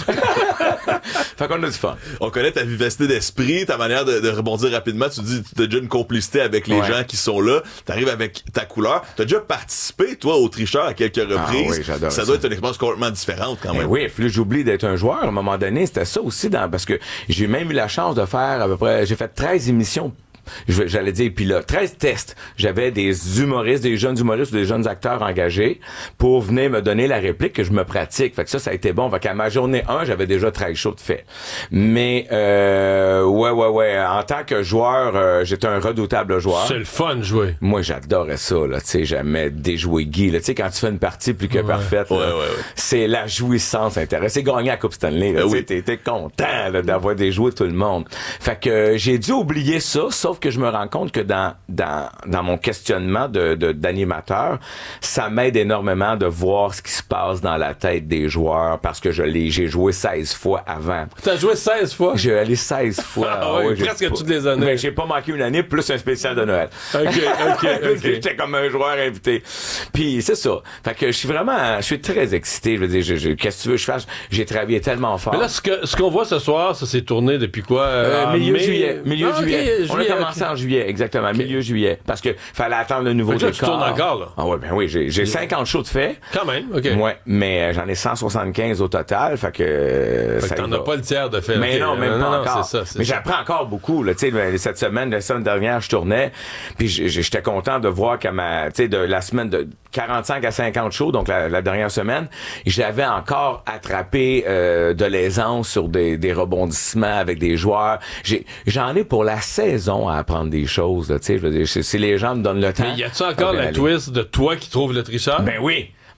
Fait qu'on a du fun. On connaît ta vivacité d'esprit, ta manière de, de rebondir rapidement. Tu dis, tu as déjà une complicité avec les ouais. gens qui sont là. T'arrives avec ta couleur. T'as déjà participé, toi, au tricheur à quelques reprises. Ah oui, j'adore ça. Ça doit être une expérience complètement différente, quand même. Eh oui, puis j'oublie d'être un joueur. À un moment donné, c'était ça aussi, dans, parce que j'ai même eu la chance de faire à peu près, j'ai fait treize émissions. J'allais dire, puis là, treize tests. J'avais des humoristes, des jeunes humoristes ou des jeunes acteurs engagés pour venir me donner la réplique que je me pratique. Fait que ça, ça a été bon. Fait qu'à ma journée un, j'avais déjà treize shows de fait. Mais, euh, ouais, ouais, ouais. En tant que joueur, euh, j'étais un redoutable joueur. C'est le fun de jouer. Moi, j'adorais ça, là. Tu sais, j'aimais déjouer Guy, là. Tu sais, quand tu fais une partie plus que ouais. parfaite, ouais, là, ouais, ouais. c'est la jouissance intéressante. C'est gagner la Coupe Stanley, là. Ben oui. T'es, t'es content, là, d'avoir déjoué tout le monde. Fait que euh, j'ai dû oublier ça, sauf que je me rends compte que dans dans dans mon questionnement de, de d'animateur, ça m'aide énormément de voir ce qui se passe dans la tête des joueurs parce que je l'ai j'ai joué seize fois avant. T'as joué seize fois? J'ai allé seize fois. Ah oui, ouais, presque toutes les années. Mais j'ai pas manqué une année plus un spécial de Noël. OK, OK, OK. J'étais comme un joueur invité. Puis c'est ça. Fait que je suis vraiment je suis très excité, je veux dire je, je, qu'est-ce que tu veux que je fasse? J'ai travaillé tellement fort. Mais là ce que ce qu'on voit ce soir, ça s'est tourné depuis quoi euh, milieu mai... juillet, milieu ah, juillet. Okay, juillet. On a commencé okay. en juillet. Exactement, okay. milieu juillet. Parce que fallait attendre le nouveau décor. Tu tournes encore, là? Ah ouais, ben oui, j'ai, j'ai cinquante shows de fait. Quand même, OK. Ouais, mais euh, j'en ai cent soixante-quinze au total, fait que... Euh, fait ça que t'en as pas le tiers de fait. Mais okay. non, même non, pas non, encore. C'est ça, c'est mais ça. J'apprends encore beaucoup, là, tu sais, cette semaine, la semaine dernière, je tournais, puis j'étais content de voir qu'à ma, tu sais, de la semaine de quarante-cinq à cinquante shows, donc la, la dernière semaine, j'avais encore attrapé euh, de l'aisance sur des, des rebondissements avec des joueurs. J'ai, j'en ai pour la saison à apprendre des choses, tu sais, je veux dire, si les gens me donnent le temps. Mais y a-tu encore la aller. twist de toi qui trouve le tricheur? Ben oui.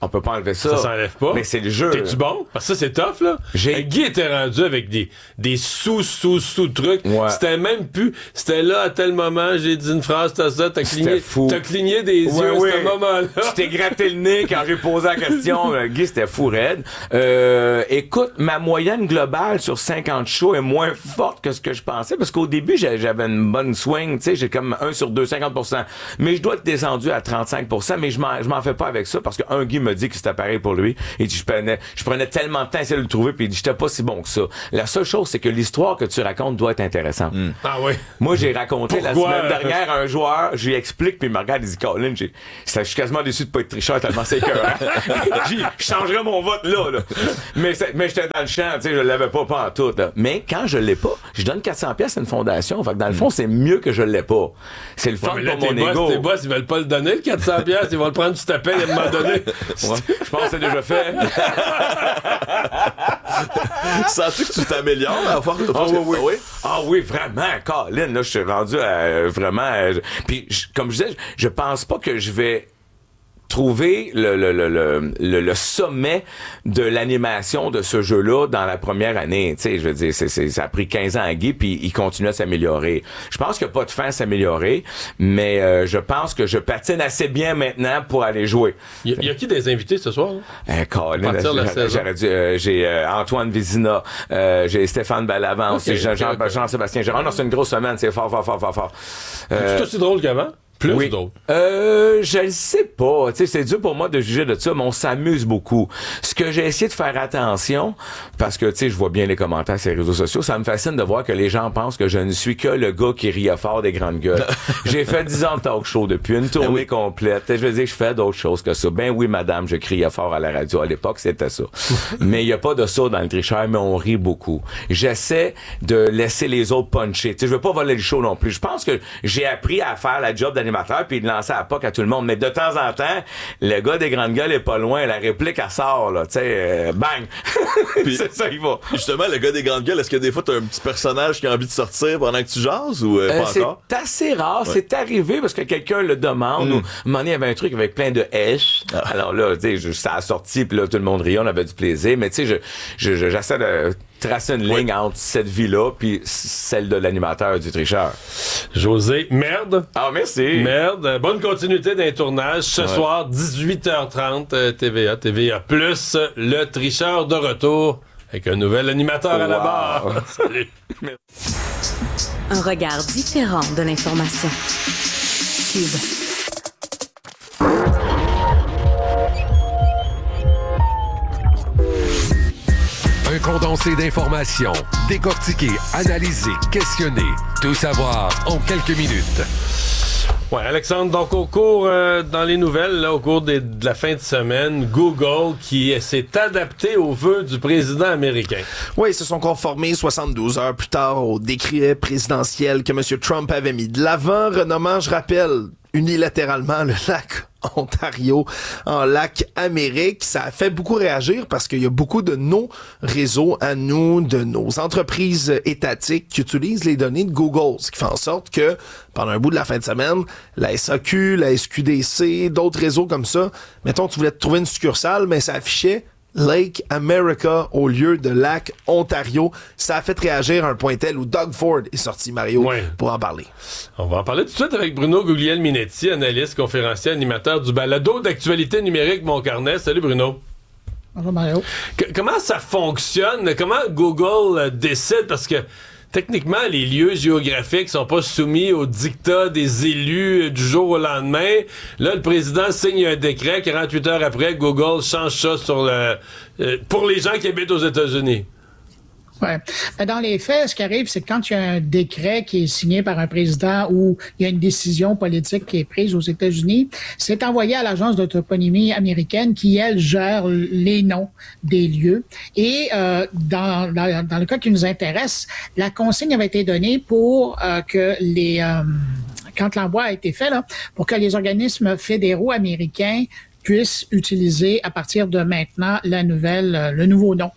On peut pas enlever ça. Ça s'enlève pas. Mais c'est le jeu. T'es-tu bon? Parce que ça, c'est tough, là. J'ai... Guy était rendu avec des, des sous-sous-sous-trucs. Ouais. C'était même plus... C'était là, à tel moment, j'ai dit une phrase, t'as ça, t'as cligné... fou. T'as cligné des ouais, yeux ouais. à ce moment-là. Tu t'es gratté le nez quand j'ai posé la question. Guy, c'était fou raide. Euh, écoute, ma moyenne globale sur cinquante shows est moins forte que ce que je pensais, parce qu'au début, j'avais une bonne swing, tu sais, j'ai comme un sur deux, cinquante pour cent. Mais je dois être descendu à trente-cinq pour cent, mais je m'en, je m'en fais pas avec ça, parce qu'un Guy me dit que c'était pareil pour lui. Et je prenais, je prenais tellement de temps à essayer de le trouver, puis il dit, j'étais pas si bon que ça. La seule chose, c'est que l'histoire que tu racontes doit être intéressante. Mm. Ah oui. Moi, j'ai raconté Pourquoi? la semaine dernière un joueur, je lui explique, puis il me regarde, il dit, Colin, j'ai, je suis quasiment déçu de pas être tricheur tellement c'est écœurant. J'ai dit, je changerais mon vote là, là. Mais, mais j'étais dans le champ, tu sais, je l'avais pas, pas en tout, là. Mais quand je l'ai pas, je donne quatre cents pièces à une fondation. Fait que dans le fond, c'est mieux que je l'ai pas. C'est le fun ouais, là, pour mon boss, ego. Tes boss, ils veulent pas le donner, le quatre cents pièces, ils vont le prendre, tu t'appelles à un moment donné. Ouais, je pense que c'est déjà fait. Sens-tu que tu t'améliores à force de Ah oui, oui. oui. Ah oui, vraiment, Colin, là, je suis rendu à, vraiment, à, puis je, comme je disais, je pense pas que je vais trouver le, le, le, le, le, le sommet de l'animation de ce jeu-là dans la première année. Tu sais, je veux dire, c'est, c'est, ça a pris quinze ans à Guy, puis il continue à s'améliorer. Je pense qu'il n'y a pas de fin à s'améliorer, mais euh, je pense que je patine assez bien maintenant pour aller jouer. Il y, y a qui des invités ce soir? Eh, Colin, j'ai, j'aurais dû, euh, j'ai euh, Antoine Vézina, euh, j'ai Stéphane Ballavance, okay, Jean, Jean, okay. Jean-Sébastien Gérard. Non, c'est une grosse semaine, c'est fort, fort, fort, fort, fort. Euh, c'est aussi drôle qu'avant? Plus oui. d'autres? Euh, je le sais pas. Tu sais, c'est dur pour moi de juger de ça, mais on s'amuse beaucoup. Ce que j'ai essayé de faire attention, parce que, tu sais, je vois bien les commentaires sur les réseaux sociaux, ça me fascine de voir que les gens pensent que je ne suis que le gars qui riait fort des grandes gueules. J'ai fait dix ans de talk show depuis une tournée oui. complète. Je veux dire, je fais d'autres choses que ça. Ben oui, madame, je criais fort à la radio. À l'époque, c'était ça. Mais il y a pas de ça dans le tricheur, mais on rit beaucoup. J'essaie de laisser les autres puncher. Tu sais, je veux pas voler le show non plus. Je pense que j'ai appris à faire la job d'animateur puis de lancer à la P O C à tout le monde. Mais de temps en temps, le gars des grandes gueules est pas loin. La réplique, elle sort, là. Tu sais, euh, bang! Puis, c'est ça, il va. Justement, le gars des grandes gueules, est-ce que des fois, t'as un petit personnage qui a envie de sortir pendant que tu jases ou euh, euh, pas c'est encore? C'est assez rare. Ouais. C'est arrivé parce que quelqu'un le demande. Mm. Ou, à un moment donné, il y avait un truc avec plein de H. Ah. Alors là, tu sais, ça a sorti puis là, tout le monde riait. On avait du plaisir. Mais tu sais, je, je, j'essaie de tracer une ligne oui. entre cette vie-là puis celle de l'animateur du tricheur. José, merde. Ah, merci. Merde. Bonne continuité d'un tournage. Ce ouais. soir, dix-huit heures trente, T V A, T V A plus, le tricheur de retour avec un nouvel animateur wow. à la barre. Salut. Un regard différent de l'information. Cube. Un condensé d'informations, décortiqué, analysé, questionné. Tout savoir en quelques minutes. Ouais, Alexandre, donc au cours, euh, dans les nouvelles, là, au cours des, de la fin de semaine, Google qui s'est adapté aux vœux du président américain. Oui, ils se sont conformés soixante-douze heures plus tard au décret présidentiel que M. Trump avait mis de l'avant, renommant, je rappelle, unilatéralement le lac Ontario en lac Amérique. Ça a fait beaucoup réagir parce qu'il y a beaucoup de nos réseaux à nous, de nos entreprises étatiques qui utilisent les données de Google, ce qui fait en sorte que pendant un bout de la fin de semaine, la S A Q, la S Q D C, d'autres réseaux comme ça, mettons tu voulais te trouver une succursale, mais ça affichait Lake America au lieu de Lac Ontario. Ça a fait réagir à un point tel où Doug Ford est sorti, Mario, ouais. pour en parler. On va en parler tout de suite avec Bruno Guglielminetti, analyste, conférencier, animateur du balado d'actualité numérique Mon Carnet. Salut Bruno. Bonjour Mario. Que, comment ça fonctionne? Comment Google euh, décide? Parce que techniquement, les lieux géographiques sont pas soumis au dictat des élus du jour au lendemain. Là, le président signe un décret. quarante-huit heures après, Google change ça sur le euh, pour les gens qui habitent aux États-Unis. Ouais. Dans les faits, ce qui arrive, c'est que quand il y a un décret qui est signé par un président ou il y a une décision politique qui est prise aux États-Unis, c'est envoyé à l'agence de toponymie américaine qui, elle, gère les noms des lieux. Et euh, dans, dans, dans le cas qui nous intéresse, la consigne avait été donnée pour euh, que les... Euh, quand l'envoi a été fait, là, pour que les organismes fédéraux américains puissent utiliser à partir de maintenant la nouvelle, le nouveau nom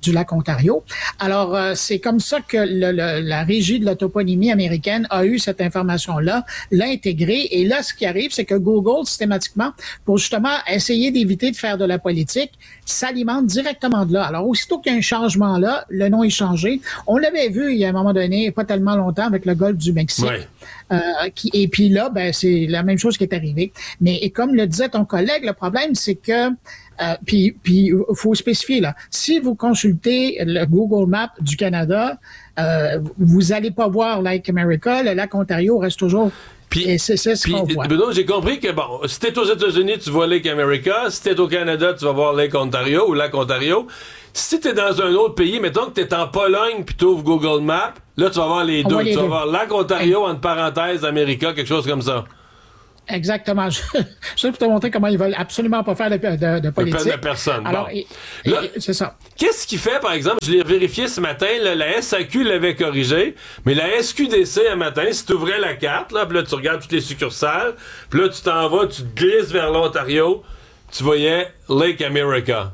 du lac Ontario. Alors, euh, c'est comme ça que le, le, la Régie de la toponymie américaine a eu cette information-là, l'a intégrée. Et là, ce qui arrive, c'est que Google, systématiquement, pour justement essayer d'éviter de faire de la politique, s'alimente directement de là. Alors, aussitôt qu'il y a un changement là, le nom est changé. On l'avait vu il y a un moment donné, pas tellement longtemps, avec le golfe du Mexique. Ouais. Euh, qui, et puis là, ben, c'est la même chose qui est arrivée. Mais et comme le disait ton collègue, le problème, c'est que Euh, puis, puis, faut spécifier là. Si vous consultez le Google Maps du Canada, euh, vous allez pas voir Lake America. Le lac Ontario reste toujours. Puis, et c'est, c'est ce puis, qu'on voit. Benoît, j'ai compris que bon, si t'es aux États-Unis, tu vois Lake America. Si t'es au Canada, tu vas voir Lake Ontario ou Lac Ontario. Si t'es dans un autre pays, mettons que t'es en Pologne puis t'ouvres Google Maps, là tu vas voir les On deux. voit les tu vas deux. voir Lac Ontario entre parenthèses America, quelque chose comme ça. Exactement. Je, je vais te montrer comment ils veulent absolument pas faire de, de, de politique. De personne. Alors, bon. et, là, et, c'est ça. Qu'est-ce qui fait, par exemple, je l'ai vérifié ce matin, là, la S A Q l'avait corrigé, mais la S Q D C, un matin, si tu ouvrais la carte, là, puis là, tu regardes toutes les succursales, puis là, tu t'en vas, tu te glisses vers l'Ontario, tu voyais Lake America.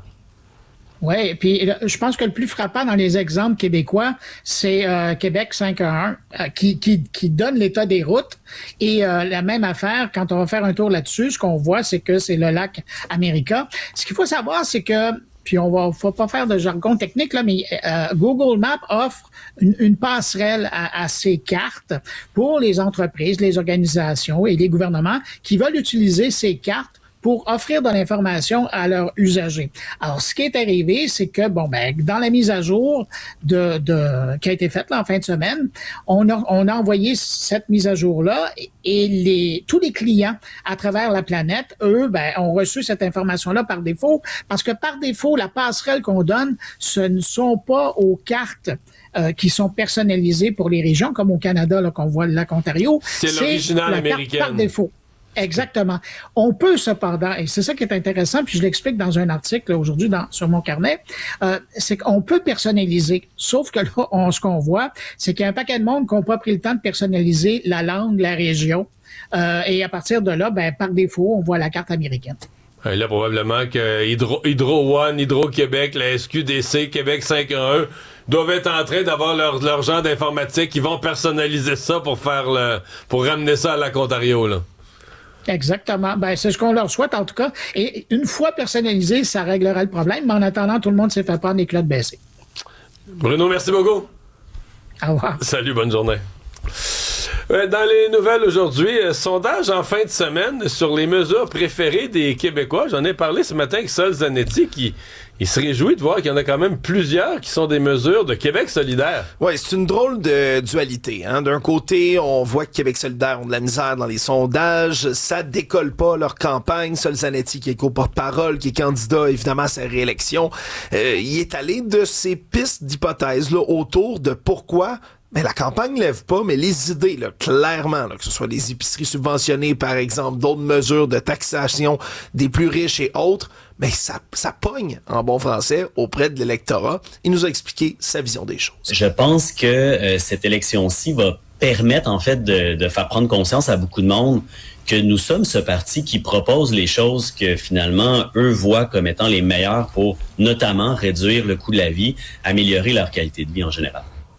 Oui, puis je pense que le plus frappant dans les exemples québécois, c'est euh, Québec cinq un un euh, qui, qui, qui donne l'état des routes. Et euh, la même affaire, quand on va faire un tour là-dessus, ce qu'on voit, c'est que c'est le lac America. Ce qu'il faut savoir, c'est que, puis on va faut pas faire de jargon technique, là, mais euh, Google Maps offre une, une passerelle à, à ces cartes pour les entreprises, les organisations et les gouvernements qui veulent utiliser ces cartes pour offrir de l'information à leurs usagers. Alors, ce qui est arrivé, c'est que, bon, ben, dans la mise à jour de, de qui a été faite là, en fin de semaine, on a, on a envoyé cette mise à jour-là et les, tous les clients à travers la planète, eux, ben, ont reçu cette information-là par défaut parce que par défaut, la passerelle qu'on donne, ce ne sont pas aux cartes Euh, qui sont personnalisées pour les régions, comme au Canada, là, qu'on voit le lac Ontario. C'est, c'est l'original la américaine. Carte par défaut. Exactement. On peut cependant, et c'est ça qui est intéressant, puis je l'explique dans un article là, aujourd'hui dans, sur mon carnet, euh, c'est qu'on peut personnaliser. Sauf que là, on, ce qu'on voit, c'est qu'il y a un paquet de monde qui n'ont pas pris le temps de personnaliser la langue, la région. Euh, et à partir de là, ben, par défaut, on voit la carte américaine. Et là, probablement que Hydro, Hydro One, Hydro-Québec, la S Q D C, Québec cinq un un doivent être en train d'avoir leur, leur genre d'informatique. Ils vont personnaliser ça pour faire le, pour ramener ça à Lac Ontario, là. Exactement. Ben, c'est ce qu'on leur souhaite, en tout cas. Et une fois personnalisé, ça réglera le problème. Mais en attendant, tout le monde s'est fait prendre les clottes baissées. Bruno, merci beaucoup. Au revoir. Salut, bonne journée. Dans les nouvelles aujourd'hui, sondage en fin de semaine sur les mesures préférées des Québécois. J'en ai parlé ce matin avec Sol Zanetti qui il se réjouit de voir qu'il y en a quand même plusieurs qui sont des mesures de Québec solidaire. Oui, c'est une drôle de dualité. Hein? D'un côté, on voit que Québec solidaire ont de la misère dans les sondages. Ça décolle pas leur campagne. Sol Zanetti, qui est co-porte-parole, qui est candidat évidemment à sa réélection, euh, il est allé de ces pistes d'hypothèses-là autour de pourquoi mais la campagne lève pas, mais les idées, là, clairement, là, que ce soit des épiceries subventionnées, par exemple, d'autres mesures de taxation des plus riches et autres, mais ça, ça pogne, en bon français, auprès de l'électorat. Il nous a expliqué sa vision des choses. Je pense que euh, cette élection-ci va permettre, en fait, de, de faire prendre conscience à beaucoup de monde que nous sommes ce parti qui propose les choses que, finalement, eux voient comme étant les meilleures pour, notamment, réduire le coût de la vie, améliorer leur qualité de vie en général.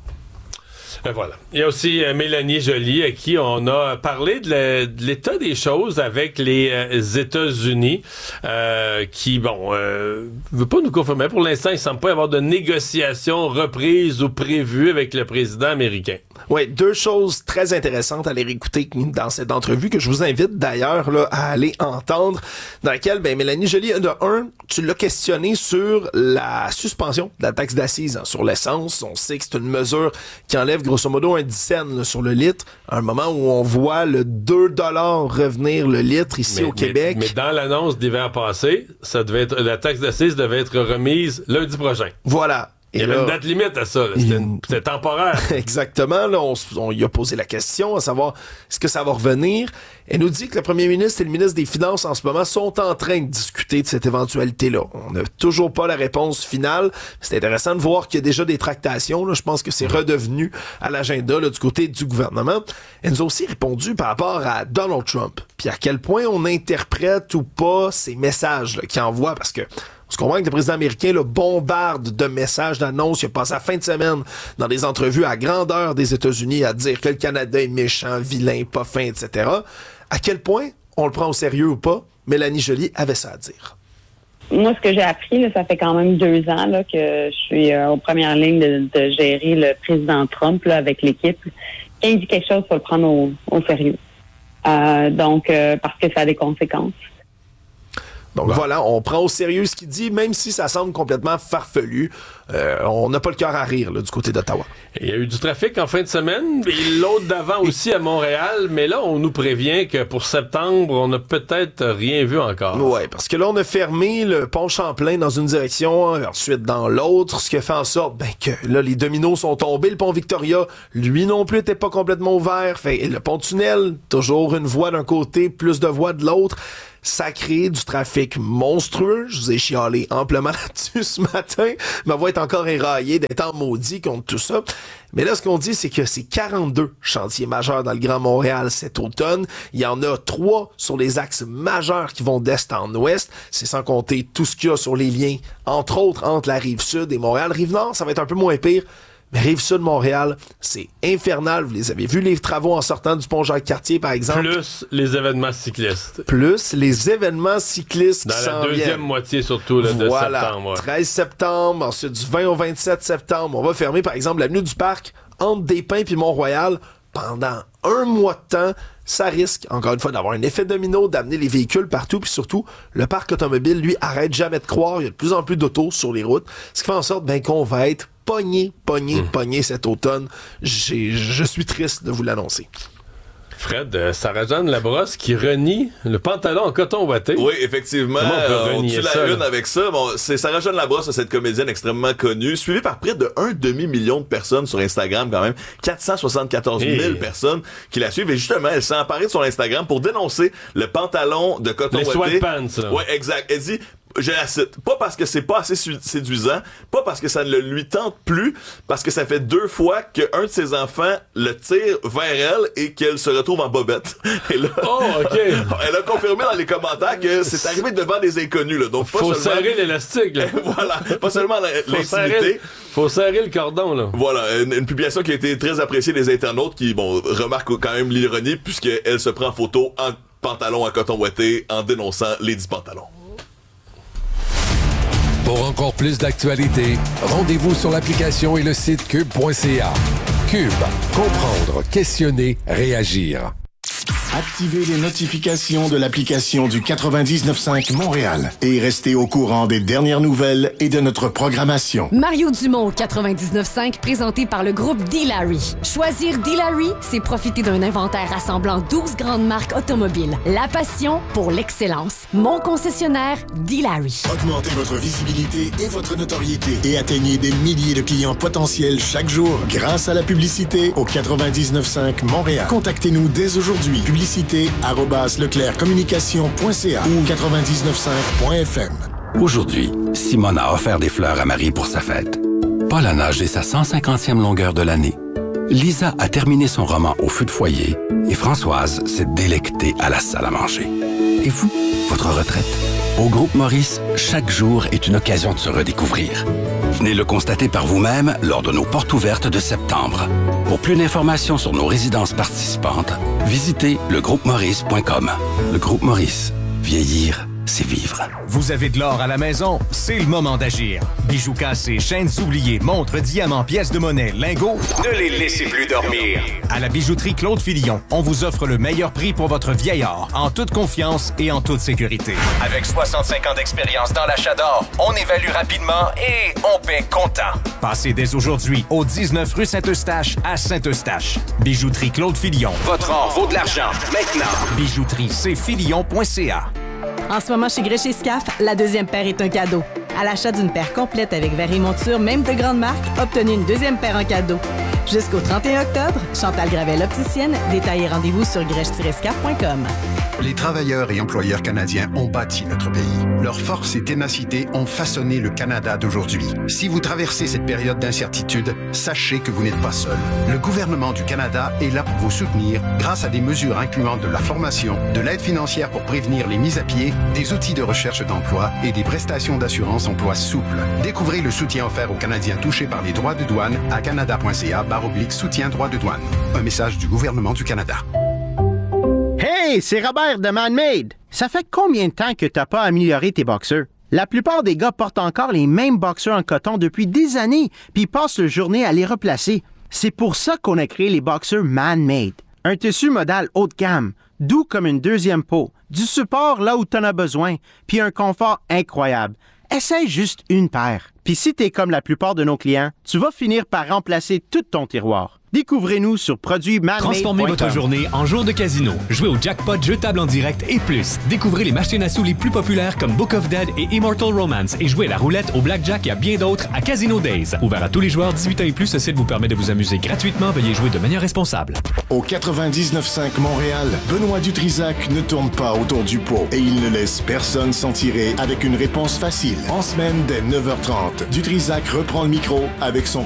Ben voilà. Il y a aussi euh, Mélanie Joly à qui on a parlé de, la, de l'état des choses avec les euh, États-Unis euh, qui, bon, euh, veut pas nous confirmer. Pour l'instant, il ne semble pas y avoir de négociations reprises ou prévues avec le président américain. Oui, deux choses très intéressantes à les réécouter dans cette entrevue que je vous invite d'ailleurs là, à aller entendre, dans laquelle ben, Mélanie Joly, de un, tu l'as questionné sur la suspension de la taxe d'assises hein, sur l'essence. On sait que c'est une mesure qui enlève grosso modo un dix cents là, sur le litre, à un moment où on voit le deux dollars revenir le litre ici mais, au Québec. Mais, mais dans l'annonce d'hiver passé, ça devait être, la taxe d'assises devait être remise lundi prochain. Voilà. Il y avait là, une date limite à ça. Là. C'était, il... c'était temporaire. Exactement. Là, on, on y a posé la question à savoir est-ce que ça va revenir. Elle nous dit que le premier ministre et le ministre des Finances en ce moment sont en train de discuter de cette éventualité-là. On n'a toujours pas la réponse finale. C'est intéressant de voir qu'il y a déjà des tractations. Là. Je pense que c'est redevenu à l'agenda là, du côté du gouvernement. Elle nous a aussi répondu par rapport à Donald Trump. Puis à quel point on interprète ou pas ces messages là, qu'il envoie. Parce que On se comprend que le président américain le bombarde de messages, d'annonces. Il a passé la fin de semaine dans des entrevues à grandeur des États-Unis à dire que le Canada est méchant, vilain, pas fin, et cetera. À quel point on le prend au sérieux ou pas, Mélanie Joly avait ça à dire. Moi, ce que j'ai appris, là, ça fait quand même deux ans là, que je suis euh, aux premières lignes de, de gérer le président Trump là, avec l'équipe. Quand il dit quelque chose, il faut le prendre au, au sérieux. Euh, donc, euh, parce que ça a des conséquences. Donc voilà, on prend au sérieux ce qu'il dit, même si ça semble complètement farfelu. Euh, on n'a pas le cœur à rire là, du côté d'Ottawa. Il y a eu du trafic en fin de semaine, et l'autre d'avant aussi à Montréal, mais là, on nous prévient que pour septembre, on n'a peut-être rien vu encore. Oui, parce que là, on a fermé le pont Champlain dans une direction, ensuite dans l'autre, ce qui a fait en sorte ben, que là, les dominos sont tombés. Le pont Victoria, lui non plus, n'était pas complètement ouvert. Fait, le pont Tunnel, toujours une voie d'un côté, plus de voies de l'autre. Ça crée du trafic monstrueux. Je vous ai chialé amplement là-dessus ce matin. Ma voix est encore éraillée d'être en maudit contre tout ça. Mais là, ce qu'on dit, c'est que c'est quarante-deux chantiers majeurs dans le Grand Montréal cet automne. Il y en a trois sur les axes majeurs qui vont d'est en ouest. C'est sans compter tout ce qu'il y a sur les liens, entre autres, entre la Rive-Sud et Montréal. Rive-Nord, ça va être un peu moins pire. Mais Rive-Sud, Montréal, c'est infernal. Vous les avez vus, les travaux en sortant du pont Jacques-Cartier, par exemple. Plus les événements cyclistes. Plus les événements cyclistes dans qui la s'en deuxième viennent. moitié, surtout, là, de voilà. septembre. Ouais. treize septembre, ensuite du vingt au vingt-sept septembre. On va fermer, par exemple, l'avenue du Parc entre Des-Pins puis Mont-Royal pendant un mois de temps. Ça risque, encore une fois, d'avoir un effet domino, d'amener les véhicules partout, puis surtout, le parc automobile, lui, arrête jamais de croire. Il y a de plus en plus d'autos sur les routes, ce qui fait en sorte ben, qu'on va être pogné, pogné, mmh. pogné cet automne. J'ai, je suis triste de vous l'annoncer. Fred, euh, Sarah-Jeanne Labrosse qui renie le pantalon en coton ouaté. Oui, effectivement. On, on tue la ça, une là? avec ça. Bon, c'est Sarah-Jeanne Labrosse, cette comédienne extrêmement connue, suivie par près de un demi-million de personnes sur Instagram quand même. quatre cent soixante-quatorze mille hey. personnes qui la suivent. Et justement, elle s'est emparée de son Instagram pour dénoncer le pantalon de coton Les ouaté. sweatpants. Oui, exact. Elle dit... Je la cite. Pas parce que c'est pas assez séduisant, pas parce que ça ne lui tente plus, parce que ça fait deux fois qu'un de ses enfants le tire vers elle et qu'elle se retrouve en bobette. Et là, oh, OK. Elle a confirmé dans les commentaires que c'est arrivé devant des inconnus, là. Donc, pas faut seulement... serrer l'élastique, là. Voilà. Pas seulement l'intimité. Serrer, faut serrer le cordon, là. Voilà. Une, une publication qui a été très appréciée des internautes qui, bon, remarquent quand même l'ironie puisqu'elle se prend en photo en pantalon à coton ouaté en dénonçant les dix pantalons. Pour encore plus d'actualités, rendez-vous sur l'application et le site cube point c a. Cube, comprendre, questionner, réagir. Activez les notifications de l'application du quatre-vingt-dix-neuf cinq Montréal et restez au courant des dernières nouvelles et de notre programmation. Mario Dumont, quatre-vingt-dix-neuf cinq, présenté par le groupe D-Larry. Choisir D-Larry, c'est profiter d'un inventaire rassemblant douze grandes marques automobiles. La passion pour l'excellence. Mon concessionnaire, D-Larry. Augmentez votre visibilité et votre notoriété et atteignez des milliers de clients potentiels chaque jour grâce à la publicité au quatre-vingt-dix-neuf cinq Montréal. Contactez-nous dès aujourd'hui. Publicité arobase leclerc communication point c a ou quatre-vingt-dix-neuf cinq point f m. Aujourd'hui, Simone a offert des fleurs à Marie pour sa fête. Paul a nagé sa cent cinquantième longueur de l'année. Lisa a terminé son roman au feu de foyer et Françoise s'est délectée à la salle à manger. Et vous, votre retraite? Au Groupe Maurice, chaque jour est une occasion de se redécouvrir. Venez le constater par vous-même lors de nos portes ouvertes de septembre. Pour plus d'informations sur nos résidences participantes, visitez le groupe maurice point com. Le Groupe Maurice. Vieillir, c'est vivre. Vous avez de l'or à la maison? C'est le moment d'agir. Bijoux cassés, chaînes oubliées, montres, diamants, pièces de monnaie, lingots, ne les laissez plus dormir. À la bijouterie Claude Fillon, on vous offre le meilleur prix pour votre vieil or, en toute confiance et en toute sécurité. Avec soixante-cinq ans d'expérience dans l'achat d'or, on évalue rapidement et on paie comptant. Passez dès aujourd'hui au dix-neuf rue Saint-Eustache à Saint-Eustache. Bijouterie Claude Fillon. Votre or vaut de l'argent. Maintenant. Bijouterie c fillon point c a. En ce moment, chez Grèche et Scaf, la deuxième paire est un cadeau. À l'achat d'une paire complète avec verre et monture, même de grande marque, obtenez une deuxième paire en cadeau. Jusqu'au trente et un octobre, Chantal Gravel, opticienne, détail et rendez-vous sur grèche tiret scaf point com. Les travailleurs et employeurs canadiens ont bâti notre pays. Leur force et ténacité ont façonné le Canada d'aujourd'hui. Si vous traversez cette période d'incertitude, sachez que vous n'êtes pas seul. Le gouvernement du Canada est là pour vous soutenir grâce à des mesures incluant de la formation, de l'aide financière pour prévenir les mises à pied, des outils de recherche d'emploi et des prestations d'assurance emploi souples. Découvrez le soutien offert aux Canadiens touchés par les droits de douane à canada.ca barre oblique soutien droits de douane. Un message du gouvernement du Canada. Hey, c'est Robert de Man-Made. Ça fait combien de temps que t'as pas amélioré tes boxeurs? La plupart des gars portent encore les mêmes boxeurs en coton depuis des années, puis ils passent leur journée à les replacer. C'est pour ça qu'on a créé les boxeurs Man-Made. Un tissu modal haut de gamme, doux comme une deuxième peau, du support là où t'en as besoin, puis un confort incroyable. Essaye juste une paire. Puis si t'es comme la plupart de nos clients, tu vas finir par remplacer tout ton tiroir. Découvrez-nous sur produits man made point com. Transformez votre journée en jour de casino. Jouez au jackpot, jeu table en direct et plus. Découvrez les machines à sous les plus populaires comme Book of Dead et Immortal Romance et jouez à la roulette, au blackjack et à bien d'autres à Casino Days. Ouvert à tous les joueurs dix-huit ans et plus, ce site vous permet de vous amuser gratuitement. Veuillez jouer de manière responsable. Au quatre-vingt-dix-neuf cinq Montréal, Benoît Dutrisac ne tourne pas autour du pot et il ne laisse personne s'en tirer avec une réponse facile. En semaine dès neuf heures trente, Dutrisac reprend le micro avec son